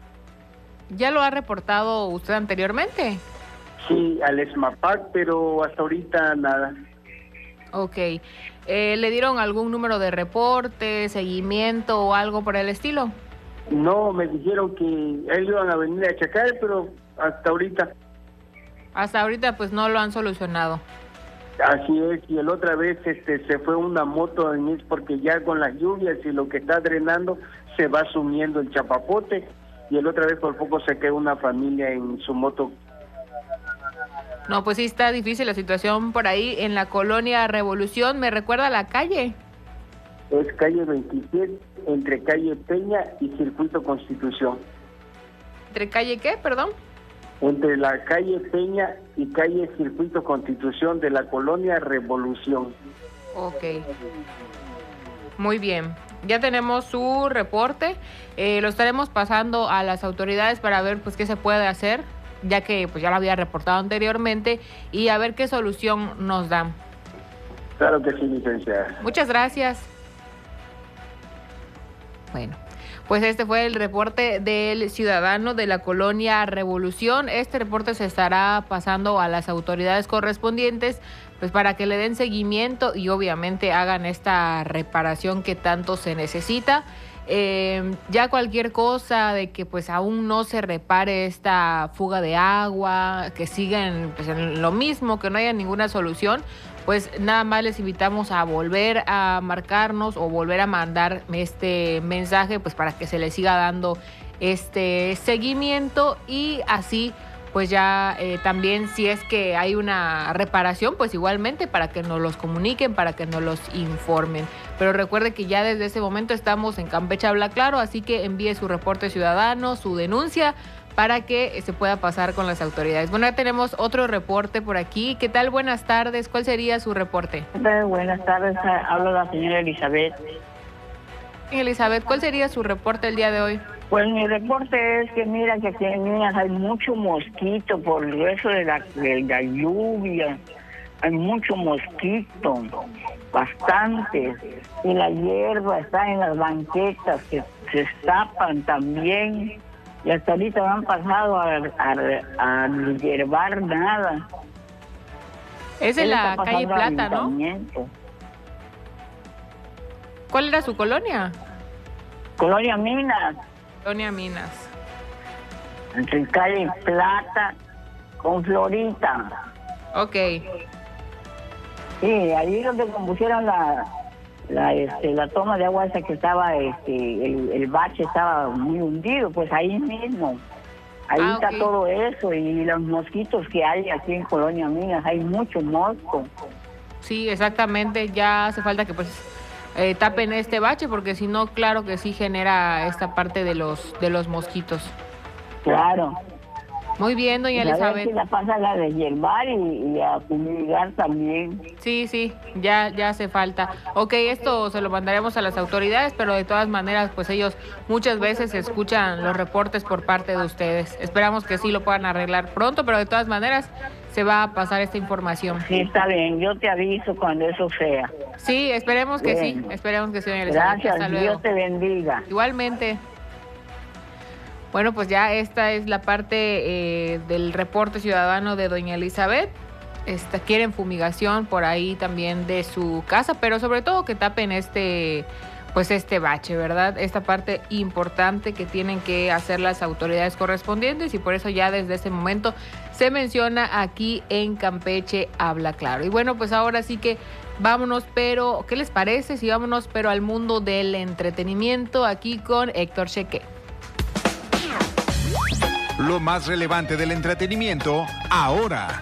¿Ya lo ha reportado usted anteriormente? Sí, al ESMAPAC, pero hasta ahorita nada. Ok. Eh, ¿Le dieron algún número de reporte, seguimiento o algo por el estilo? No, me dijeron que ellos iban a venir a checar, pero hasta ahorita. Hasta ahorita pues no lo han solucionado. Así es, y el otra vez este se fue una moto en es porque ya con las lluvias y lo que está drenando se va sumiendo el chapapote y el otra vez por poco se quedó una familia en su moto. No, pues sí está difícil la situación por ahí en la colonia Revolución. ¿Me recuerda la calle? Es calle veintisiete, entre calle Peña y Circuito Constitución. ¿Entre calle qué, perdón? Entre la calle Peña y calle Circuito Constitución de la colonia Revolución. Ok. Muy bien. Ya tenemos su reporte. Eh, lo estaremos pasando a las autoridades para ver pues qué se puede hacer, ya que pues ya lo había reportado anteriormente, y a ver qué solución nos dan. Claro que sí, licenciada. Muchas gracias. Bueno, pues este fue el reporte del ciudadano de la colonia Revolución. Este reporte se estará pasando a las autoridades correspondientes pues para que le den seguimiento y obviamente hagan esta reparación que tanto se necesita. Eh, ya cualquier cosa de que pues aún no se repare esta fuga de agua, que sigan pues en lo mismo, que no haya ninguna solución, pues nada más les invitamos a volver a marcarnos o volver a mandar este mensaje pues para que se les siga dando este seguimiento, y así pues ya eh, también si es que hay una reparación, pues igualmente para que nos los comuniquen, para que nos los informen. Pero recuerde que ya desde ese momento estamos en Campeche Habla Claro, así que envíe su reporte ciudadano, su denuncia, para que se pueda pasar con las autoridades. Bueno, ya tenemos otro reporte por aquí. ¿Qué tal? Buenas tardes. ¿Cuál sería su reporte? Buenas tardes. Habla la señora Elizabeth. Elizabeth, ¿cuál sería su reporte el día de hoy? Pues mi reporte es que mira que aquí en Minas hay mucho mosquito por eso de la, de la lluvia. Hay mucho mosquito, bastante. Y la hierba está en las banquetas que se tapan también. Y hasta ahorita no han pasado a, a, a hierbar nada. Es en la calle Plata, ¿no? ¿Cuál era su colonia? Colonia Minas. Colonia Minas. Entre calle Plata con Florita. Ok. Sí, ahí donde compusieron la la este, la toma de agua esa que estaba, este el, el bache estaba muy hundido, pues ahí mismo. Ahí ah, está okay. Todo eso, y los mosquitos que hay aquí en Colonia Minas, hay mucho mosco. Sí, exactamente, ya hace falta que pues eh, tapen este bache, porque si no, claro que sí genera esta parte de los de los mosquitos. Claro. Muy bien, doña y a Elizabeth. ver si la pasa la de hierbar y, y a fumigar también. Sí, sí, ya, ya hace falta. Ok, esto se lo mandaremos a las autoridades, pero de todas maneras, pues ellos muchas veces escuchan los reportes por parte de ustedes. Esperamos que sí lo puedan arreglar pronto, pero de todas maneras se va a pasar esta información. Sí, está bien, yo te aviso cuando eso sea. Sí, esperemos que bien. sí, esperemos que sí, doña Elizabeth. Gracias, hasta luego. Dios te bendiga. Igualmente. Bueno, pues ya esta es la parte eh, del reporte ciudadano de doña Elizabeth. Esta, quieren fumigación por ahí también de su casa, pero sobre todo que tapen este, pues este bache, ¿verdad? Esta parte importante que tienen que hacer las autoridades correspondientes, y por eso ya desde ese momento se menciona aquí en Campeche Habla Claro. Y bueno, pues ahora sí que vámonos, pero ¿qué les parece si vámonos pero al mundo del entretenimiento aquí con Héctor Cheque? Lo más relevante del entretenimiento ahora.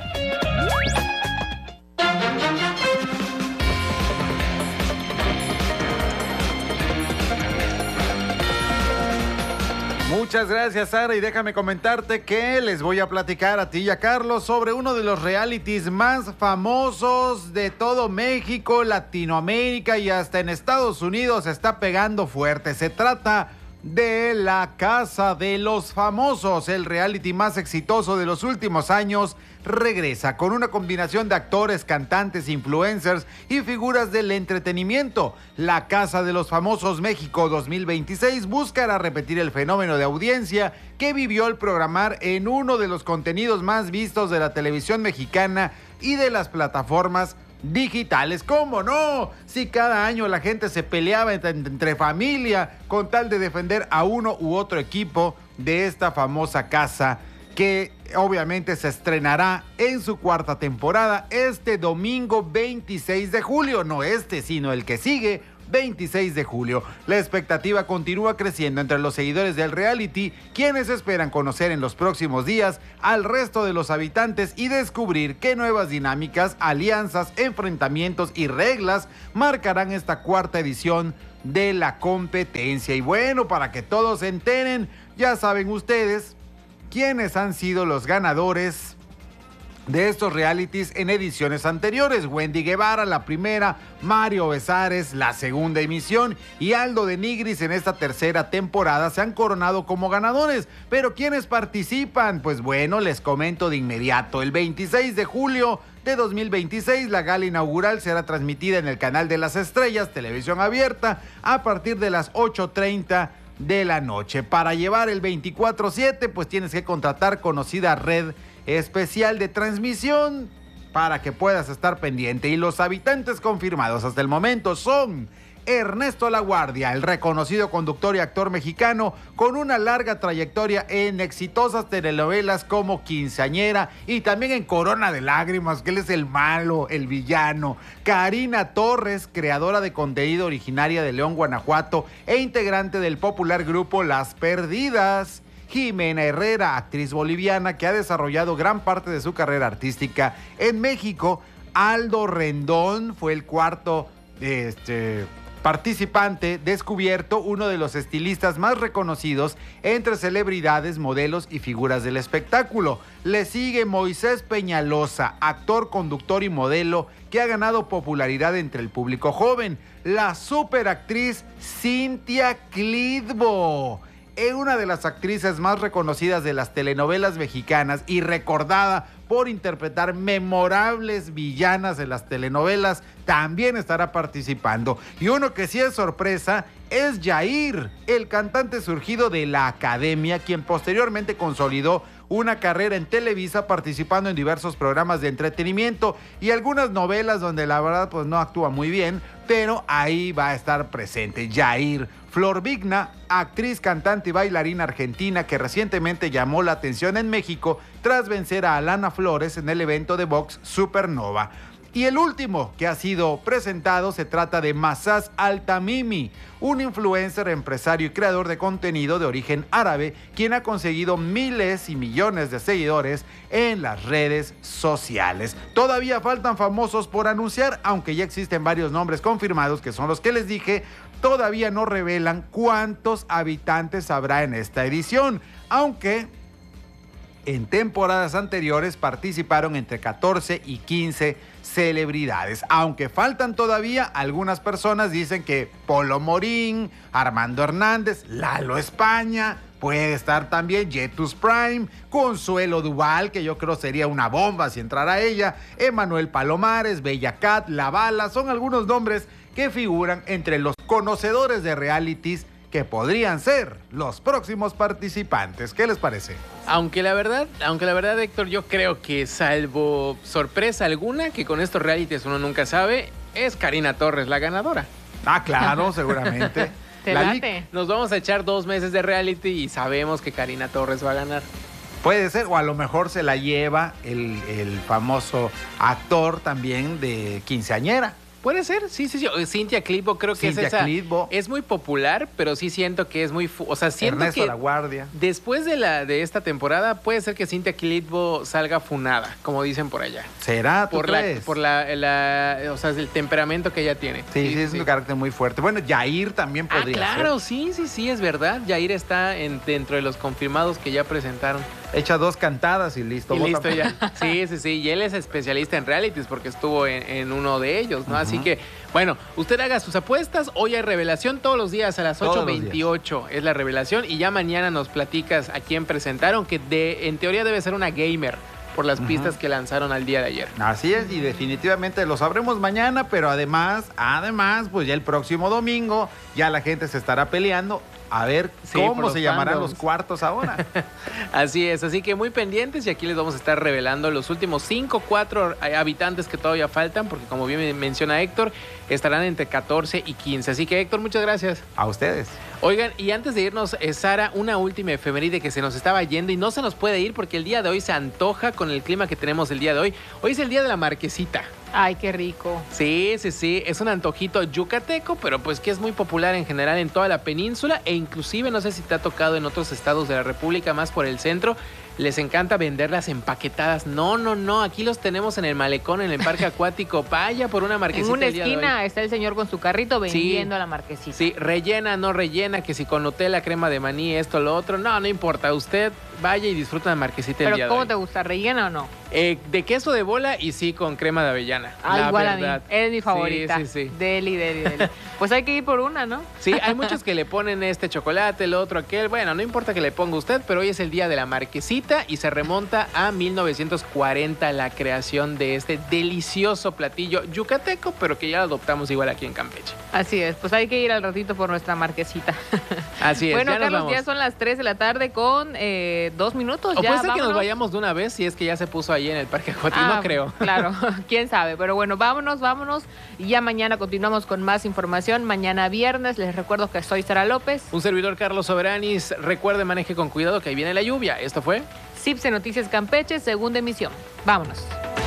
Muchas gracias, Sara, y déjame comentarte que les voy a platicar a ti y a Carlos sobre uno de los realities más famosos de todo México, Latinoamérica y hasta en Estados Unidos está pegando fuerte. Se trata de La Casa de los Famosos, el reality más exitoso de los últimos años. Regresa con una combinación de actores, cantantes, influencers y figuras del entretenimiento. La Casa de los Famosos México dos mil veintiséis buscará repetir el fenómeno de audiencia que vivió al programar en uno de los contenidos más vistos de la televisión mexicana y de las plataformas digitales. ¿Cómo no? Si cada año la gente se peleaba entre, entre familia con tal de defender a uno u otro equipo de esta famosa casa, que obviamente se estrenará en su cuarta temporada este domingo veintiséis de julio, no este, sino el que sigue, veintiséis de julio. La expectativa continúa creciendo entre los seguidores del reality, quienes esperan conocer en los próximos días al resto de los habitantes y descubrir qué nuevas dinámicas, alianzas, enfrentamientos y reglas marcarán esta cuarta edición de la competencia. Y bueno, para que todos se enteren, ya saben ustedes quiénes han sido los ganadores de estos realities en ediciones anteriores. Wendy Guevara, la primera, Mario Besares, la segunda emisión, y Aldo de Nigris en esta tercera temporada se han coronado como ganadores. Pero ¿quiénes participan? Pues bueno, les comento de inmediato. El veintiséis de julio de dos mil veintiséis, la gala inaugural será transmitida en el Canal de las Estrellas, televisión abierta, a partir de las ocho treinta de la noche. Para llevar el veinticuatro siete, pues tienes que contratar conocida red especial de transmisión para que puedas estar pendiente. Y los habitantes confirmados hasta el momento son Ernesto Laguardia, el reconocido conductor y actor mexicano con una larga trayectoria en exitosas telenovelas como Quinceañera y también en Corona de Lágrimas, que él es el malo, el villano. Karina Torres, creadora de contenido originaria de León, Guanajuato e integrante del popular grupo Las Perdidas. Jimena Herrera, actriz boliviana que ha desarrollado gran parte de su carrera artística en México. Aldo Rendón fue el cuarto este, participante descubierto, uno de los estilistas más reconocidos entre celebridades, modelos y figuras del espectáculo. Le sigue Moisés Peñalosa, actor, conductor y modelo que ha ganado popularidad entre el público joven. La superactriz Cintia Clitbo, es una de las actrices más reconocidas de las telenovelas mexicanas y recordada por interpretar memorables villanas en las telenovelas, también estará participando. Y uno que sí es sorpresa es Yair, el cantante surgido de la Academia, quien posteriormente consolidó una carrera en Televisa participando en diversos programas de entretenimiento y algunas novelas donde la verdad pues no actúa muy bien, pero ahí va a estar presente Yair. Flor Vigna, actriz, cantante y bailarina argentina que recientemente llamó la atención en México tras vencer a Alana Flores en el evento de box Supernova. Y el último que ha sido presentado se trata de Masas Altamimi, un influencer, empresario y creador de contenido de origen árabe, quien ha conseguido miles y millones de seguidores en las redes sociales. Todavía faltan famosos por anunciar, aunque ya existen varios nombres confirmados, que son los que les dije. Todavía no revelan cuántos habitantes habrá en esta edición, aunque en temporadas anteriores participaron entre catorce y quince celebridades. Aunque faltan todavía, algunas personas dicen que Polo Morín, Armando Hernández, Lalo España, puede estar también Jetus Prime, Consuelo Duval, que yo creo sería una bomba si entrara ella, Emanuel Palomares, Bella Cat, La Bala, son algunos nombres que figuran entre los conocedores de realities que podrían ser los próximos participantes. ¿Qué les parece? Aunque la verdad, aunque la verdad, Héctor, yo creo que salvo sorpresa alguna, que con estos realities uno nunca sabe, es Karina Torres la ganadora. Ah, claro, seguramente. Te La late. Lic- Nos vamos a echar dos meses de reality y sabemos que Karina Torres va a ganar. Puede ser, o a lo mejor se la lleva el, el famoso actor también de Quinceañera. Puede ser, sí, sí, sí. Cintia Clitbo creo que Cintia es esa. Clitbo. Es muy popular, pero sí siento que es muy... fu- O sea, siento Ernesto que Laguardia. después de, la, de esta temporada puede ser que Cintia Clitbo salga funada, como dicen por allá. ¿Será? ¿Tú Por la, crees? por la, la- o sea, el temperamento que ella tiene. Sí, sí, es un carácter muy fuerte. Bueno, Yair también Ah, podría claro, ser. sí, sí, sí, es verdad. Yair está en, dentro de los confirmados que ya presentaron. Echa dos cantadas y listo. Y vota. listo ya. Sí, sí, sí. Y él es especialista en realities porque estuvo en, en uno de ellos, ¿no? Así que, bueno, usted haga sus apuestas. Hoy hay revelación todos los días a las Todos ocho los días. veintiocho. Es la revelación. Y ya mañana nos platicas a quién presentaron, que de, en teoría debe ser una gamer por las Ujú. pistas que lanzaron al día de ayer. Así es, y definitivamente lo sabremos mañana, pero además, además, pues ya el próximo domingo ya la gente se estará peleando a ver Sí, por cómo los se llamarán fandoms. los cuartos ahora. Así es, así que muy pendientes y aquí les vamos a estar revelando los últimos cinco, cuatro habitantes que todavía faltan, porque como bien menciona Héctor, estarán entre catorce y quince. Así que Héctor, muchas gracias. A ustedes. Oigan, y antes de irnos, eh, Sara, una última efeméride que se nos estaba yendo y no se nos puede ir porque el día de hoy se antoja con el clima que tenemos el día de hoy. Hoy es el día de la marquesita. Ay, qué rico. Sí, sí, sí, es un antojito yucateco, pero pues que es muy popular en general en toda la península e inclusive no sé si te ha tocado en otros estados de la República, más por el centro. Les encanta venderlas empaquetadas. No, no, no. Aquí los tenemos en el malecón, en el parque acuático. Vaya por una marquesita. En una el día de esquina hoy. está el señor con su carrito vendiendo Sí. la marquesita. Sí, rellena, no rellena, que si con Nutella, crema de maní, esto, lo otro. No, no importa. Usted vaya y disfruta la marquesita el Pero día de ¿cómo hoy. te gusta? ¿Rellena o no? Eh, de queso de bola y sí con crema de avellana. Ah, la igual verdad. a mí. Es mi favorita. Sí, sí, sí. Deli, deli, deli. Pues hay que ir por una, ¿no? Sí, hay muchos que le ponen este chocolate, el otro, aquel. Bueno, no importa que le ponga usted, pero hoy es el día de la marquesita y se remonta a mil novecientos cuarenta la creación de este delicioso platillo yucateco, pero que ya lo adoptamos igual aquí en Campeche. Así es, pues hay que ir al ratito por nuestra marquesita. Así es, Bueno, ya nos Carlos, vamos. ya son las tres de la tarde con eh, dos minutos. O ya, puede ser que vámonos. nos vayamos de una vez si es que ya se puso ahí en el Parque Acuático, Ah, no creo. Claro, quién sabe. Pero bueno, vámonos, vámonos. Y ya mañana continuamos con más información. Mañana viernes, les recuerdo que soy Sara López. Un servidor, Carlos Soberanis. Recuerde, maneje con cuidado que ahí viene la lluvia. Esto fue Cipse Noticias Campeche, segunda emisión. Vámonos.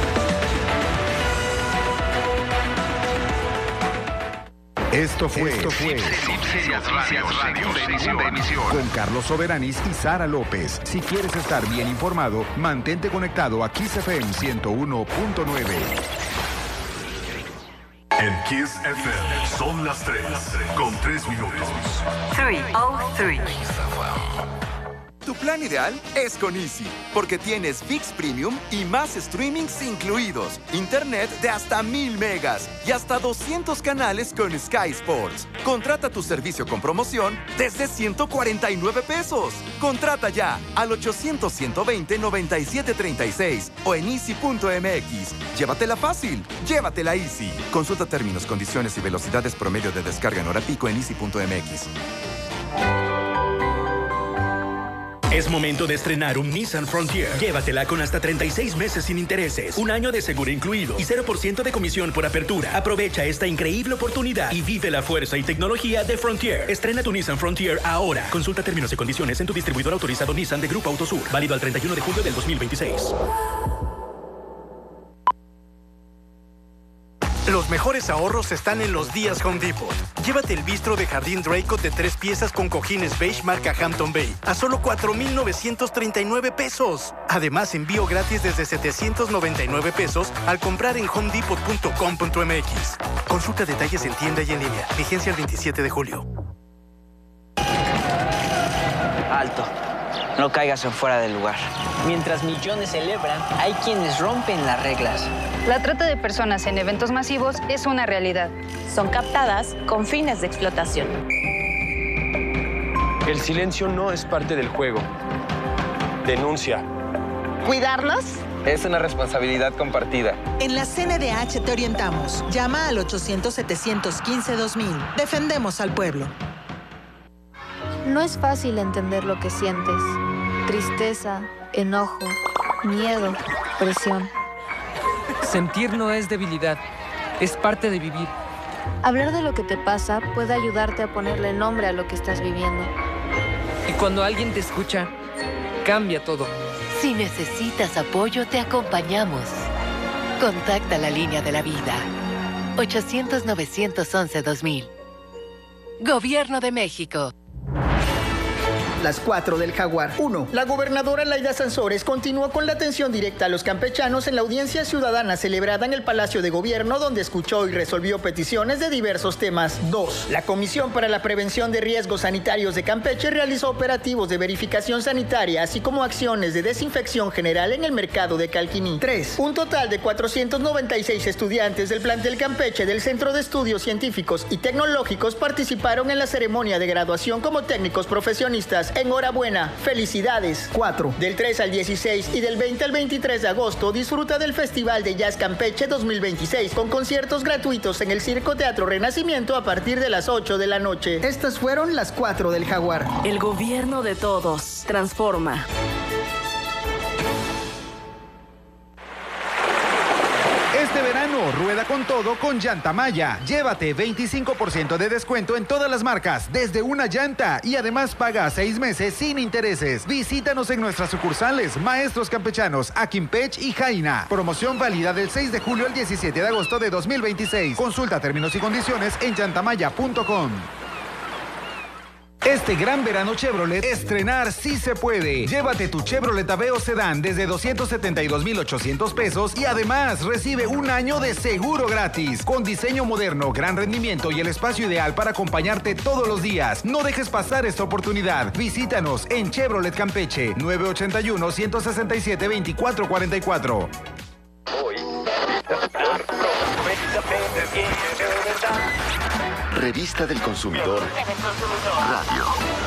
Esto fue, Esto fue con Carlos Soberanis y Sara López. Si quieres estar bien informado, mantente conectado a Kiss F M ciento uno punto nueve. En Kiss F M son las tres con tres minutos. tres oh tres. Tu plan ideal es con Easy, porque tienes ViX Premium y más streamings incluidos, internet de hasta mil megas y hasta doscientos canales con Sky Sports. Contrata tu servicio con promoción desde ciento cuarenta y nueve pesos. Contrata ya al ochocientos, ciento veinte, noventa y siete treinta y seis o en easy punto m x. Llévatela fácil, llévatela Easy. Consulta términos, condiciones y velocidades promedio de descarga en hora pico en easy punto m x. Es momento de estrenar un Nissan Frontier. Llévatela con hasta treinta y seis meses sin intereses, un año de seguro incluido y cero por ciento de comisión por apertura. Aprovecha esta increíble oportunidad y vive la fuerza y tecnología de Frontier. Estrena tu Nissan Frontier ahora. Consulta términos y condiciones en tu distribuidor autorizado Nissan de Grupo Autosur. Válido al treinta y uno de julio del dos mil veintiséis. Los mejores ahorros están en los días Home Depot. Llévate el bistro de jardín Draycott de tres piezas con cojines beige marca Hampton Bay a solo cuatro mil novecientos treinta y nueve pesos. Además, envío gratis desde setecientos noventa y nueve pesos al comprar en home depot punto com punto m x. Consulta detalles en tienda y en línea. Vigencia el veintisiete de julio. Alto. No caigas en fuera del lugar. Mientras millones celebran, hay quienes rompen las reglas. La trata de personas en eventos masivos es una realidad. Son captadas con fines de explotación. El silencio no es parte del juego. Denuncia. ¿Cuidarnos? Es una responsabilidad compartida. En la C N D H te orientamos. Llama al ochocientos, setecientos quince, dos mil. Defendemos al pueblo. No es fácil entender lo que sientes. Tristeza, enojo, miedo, presión. Sentir no es debilidad, es parte de vivir. Hablar de lo que te pasa puede ayudarte a ponerle nombre a lo que estás viviendo. Y cuando alguien te escucha, cambia todo. Si necesitas apoyo, te acompañamos. Contacta la línea de la vida. ochocientos, novecientos once, dos mil. Gobierno de México. Las cuatro del Jaguar. uno. La gobernadora Laida Sansores continuó con la atención directa a los campechanos en la audiencia ciudadana celebrada en el Palacio de Gobierno, donde escuchó y resolvió peticiones de diversos temas. dos. La Comisión para la Prevención de Riesgos Sanitarios de Campeche realizó operativos de verificación sanitaria, así como acciones de desinfección general en el mercado de Calquiní. tres. Un total de cuatrocientos noventa y seis estudiantes del plantel Campeche del Centro de Estudios Científicos y Tecnológicos participaron en la ceremonia de graduación como técnicos profesionistas. Enhorabuena, felicidades. cuatro. Del tres al dieciséis y del veinte al veintitrés de agosto disfruta del Festival de Jazz Campeche dos mil veintiséis con conciertos gratuitos en el Circo Teatro Renacimiento a partir de las ocho de la noche. Estas fueron las cuatro del Jaguar. El gobierno de todos. Transforma. Este verano, rueda con todo con Llanta Maya. Llévate veinticinco por ciento de descuento en todas las marcas, desde una llanta, y además paga a seis meses sin intereses. Visítanos en nuestras sucursales Maestros Campechanos, Aquimpech y Jaina. Promoción válida del seis de julio al diecisiete de agosto de dos mil veintiséis. Consulta términos y condiciones en llantamaya punto com. Este gran verano Chevrolet, estrenar sí se puede. Llévate tu Chevrolet Aveo Sedán desde doscientos setenta y dos mil ochocientos pesos y además recibe un año de seguro gratis. Con diseño moderno, gran rendimiento y el espacio ideal para acompañarte todos los días. No dejes pasar esta oportunidad. Visítanos en Chevrolet Campeche, nueve ochenta y uno, uno sesenta y siete, veinticuatro cuarenta y cuatro. Revista del Consumidor Radio.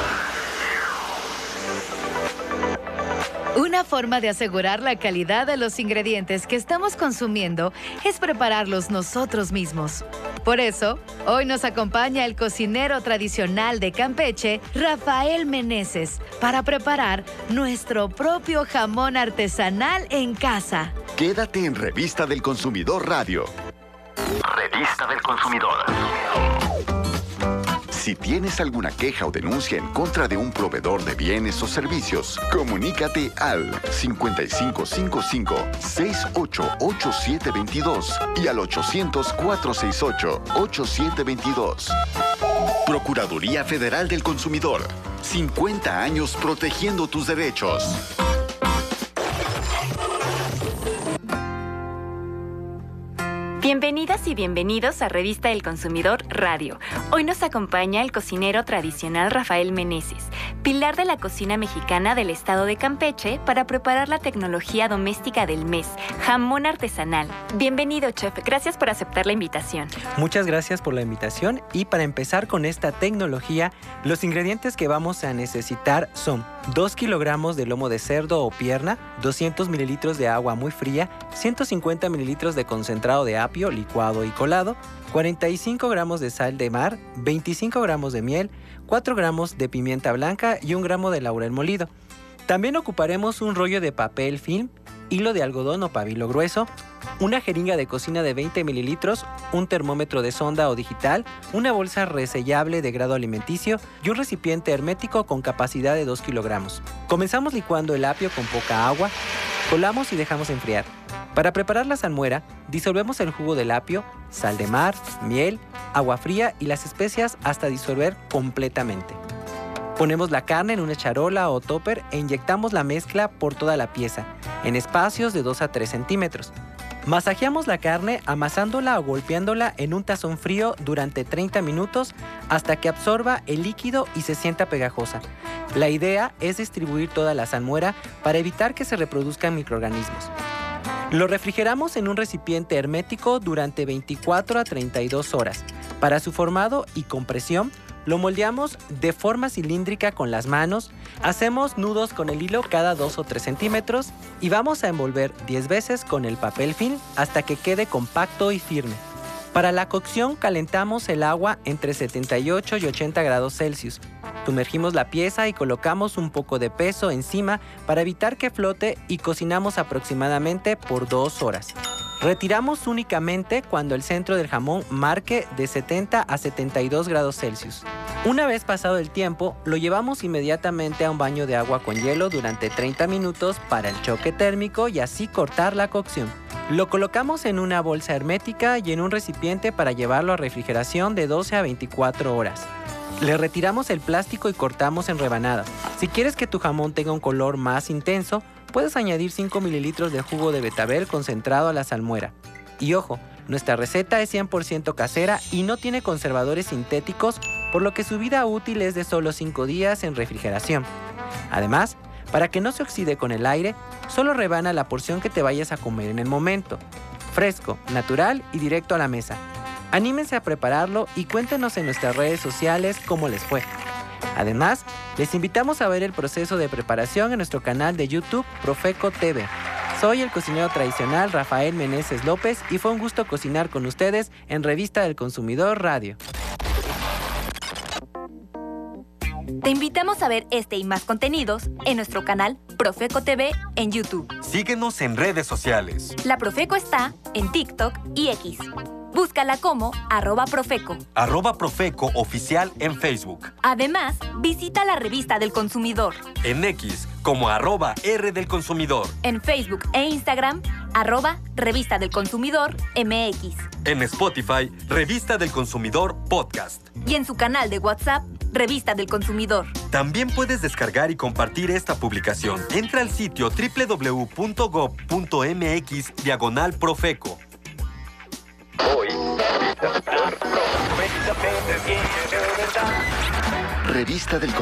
Una forma de asegurar la calidad de los ingredientes que estamos consumiendo es prepararlos nosotros mismos. Por eso, hoy nos acompaña el cocinero tradicional de Campeche, Rafael Meneses, para preparar nuestro propio jamón artesanal en casa. Quédate en Revista del Consumidor Radio. Revista del Consumidor. Si tienes alguna queja o denuncia en contra de un proveedor de bienes o servicios, comunícate al cincuenta y cinco cincuenta y cinco, sesenta y ocho, ochenta y siete veintidós y al ochocientos, cuatrocientos sesenta y ocho, ochenta y siete veintidós. Procuraduría Federal del Consumidor. cincuenta años protegiendo tus derechos. Bienvenidas y bienvenidos a Revista del Consumidor Radio. Hoy nos acompaña el cocinero tradicional Rafael Meneses, pilar de la cocina mexicana del estado de Campeche, para preparar la tecnología doméstica del mes, jamón artesanal. Bienvenido, chef. Gracias por aceptar la invitación. Muchas gracias por la invitación, y para empezar con esta tecnología, los ingredientes que vamos a necesitar son dos kilogramos de lomo de cerdo o pierna, doscientos mililitros de agua muy fría, ciento cincuenta mililitros de concentrado de apio licuado y colado, cuarenta y cinco gramos de sal de mar, veinticinco gramos de miel, cuatro gramos de pimienta blanca y un gramo de laurel molido. También ocuparemos un rollo de papel film, hilo de algodón o pabilo grueso, una jeringa de cocina de veinte mililitros, un termómetro de sonda o digital, una bolsa resellable de grado alimenticio y un recipiente hermético con capacidad de dos kilogramos. Comenzamos licuando el apio con poca agua, colamos y dejamos enfriar. Para preparar la salmuera, disolvemos el jugo del apio, sal de mar, miel, agua fría y las especias hasta disolver completamente. Ponemos la carne en una charola o topper e inyectamos la mezcla por toda la pieza, en espacios de dos a tres centímetros. Masajeamos la carne amasándola o golpeándola en un tazón frío durante treinta minutos hasta que absorba el líquido y se sienta pegajosa. La idea es distribuir toda la salmuera para evitar que se reproduzcan microorganismos. Lo refrigeramos en un recipiente hermético durante veinticuatro a treinta y dos horas. Para su formado y compresión, lo moldeamos de forma cilíndrica con las manos, hacemos nudos con el hilo cada dos o tres centímetros y vamos a envolver diez veces con el papel film hasta que quede compacto y firme. Para la cocción calentamos el agua entre setenta y ocho y ochenta grados Celsius. Sumergimos la pieza y colocamos un poco de peso encima para evitar que flote y cocinamos aproximadamente por dos horas. Retiramos únicamente cuando el centro del jamón marque de setenta a setenta y dos grados Celsius. Una vez pasado el tiempo, lo llevamos inmediatamente a un baño de agua con hielo durante treinta minutos para el choque térmico y así cortar la cocción. Lo colocamos en una bolsa hermética y en un recipiente para llevarlo a refrigeración de doce a veinticuatro horas. Le retiramos el plástico y cortamos en rebanadas. Si quieres que tu jamón tenga un color más intenso, puedes añadir cinco mililitros de jugo de betabel concentrado a la salmuera. Y ojo, nuestra receta es cien por ciento casera y no tiene conservadores sintéticos, por lo que su vida útil es de solo cinco días en refrigeración. Además, para que no se oxide con el aire, solo rebana la porción que te vayas a comer en el momento. Fresco, natural y directo a la mesa. Anímense a prepararlo y cuéntenos en nuestras redes sociales cómo les fue. Además, les invitamos a ver el proceso de preparación en nuestro canal de YouTube Profeco T V. Soy el cocinero tradicional Rafael Meneses López y fue un gusto cocinar con ustedes en Revista del Consumidor Radio. Te invitamos a ver este y más contenidos en nuestro canal Profeco T V en YouTube. Síguenos en redes sociales. La Profeco está en TikTok y X. Búscala como arroba Profeco. Arroba Profeco Oficial en Facebook. Además, visita la Revista del Consumidor. En X como arroba R del Consumidor. En Facebook e Instagram, arroba Revista del Consumidor M X. En Spotify, Revista del Consumidor Podcast. Y en su canal de WhatsApp, Revista del Consumidor. También puedes descargar y compartir esta publicación. Entra al sitio doble u doble u doble u punto gob punto m x diagonal Profeco. Hoy, Revista del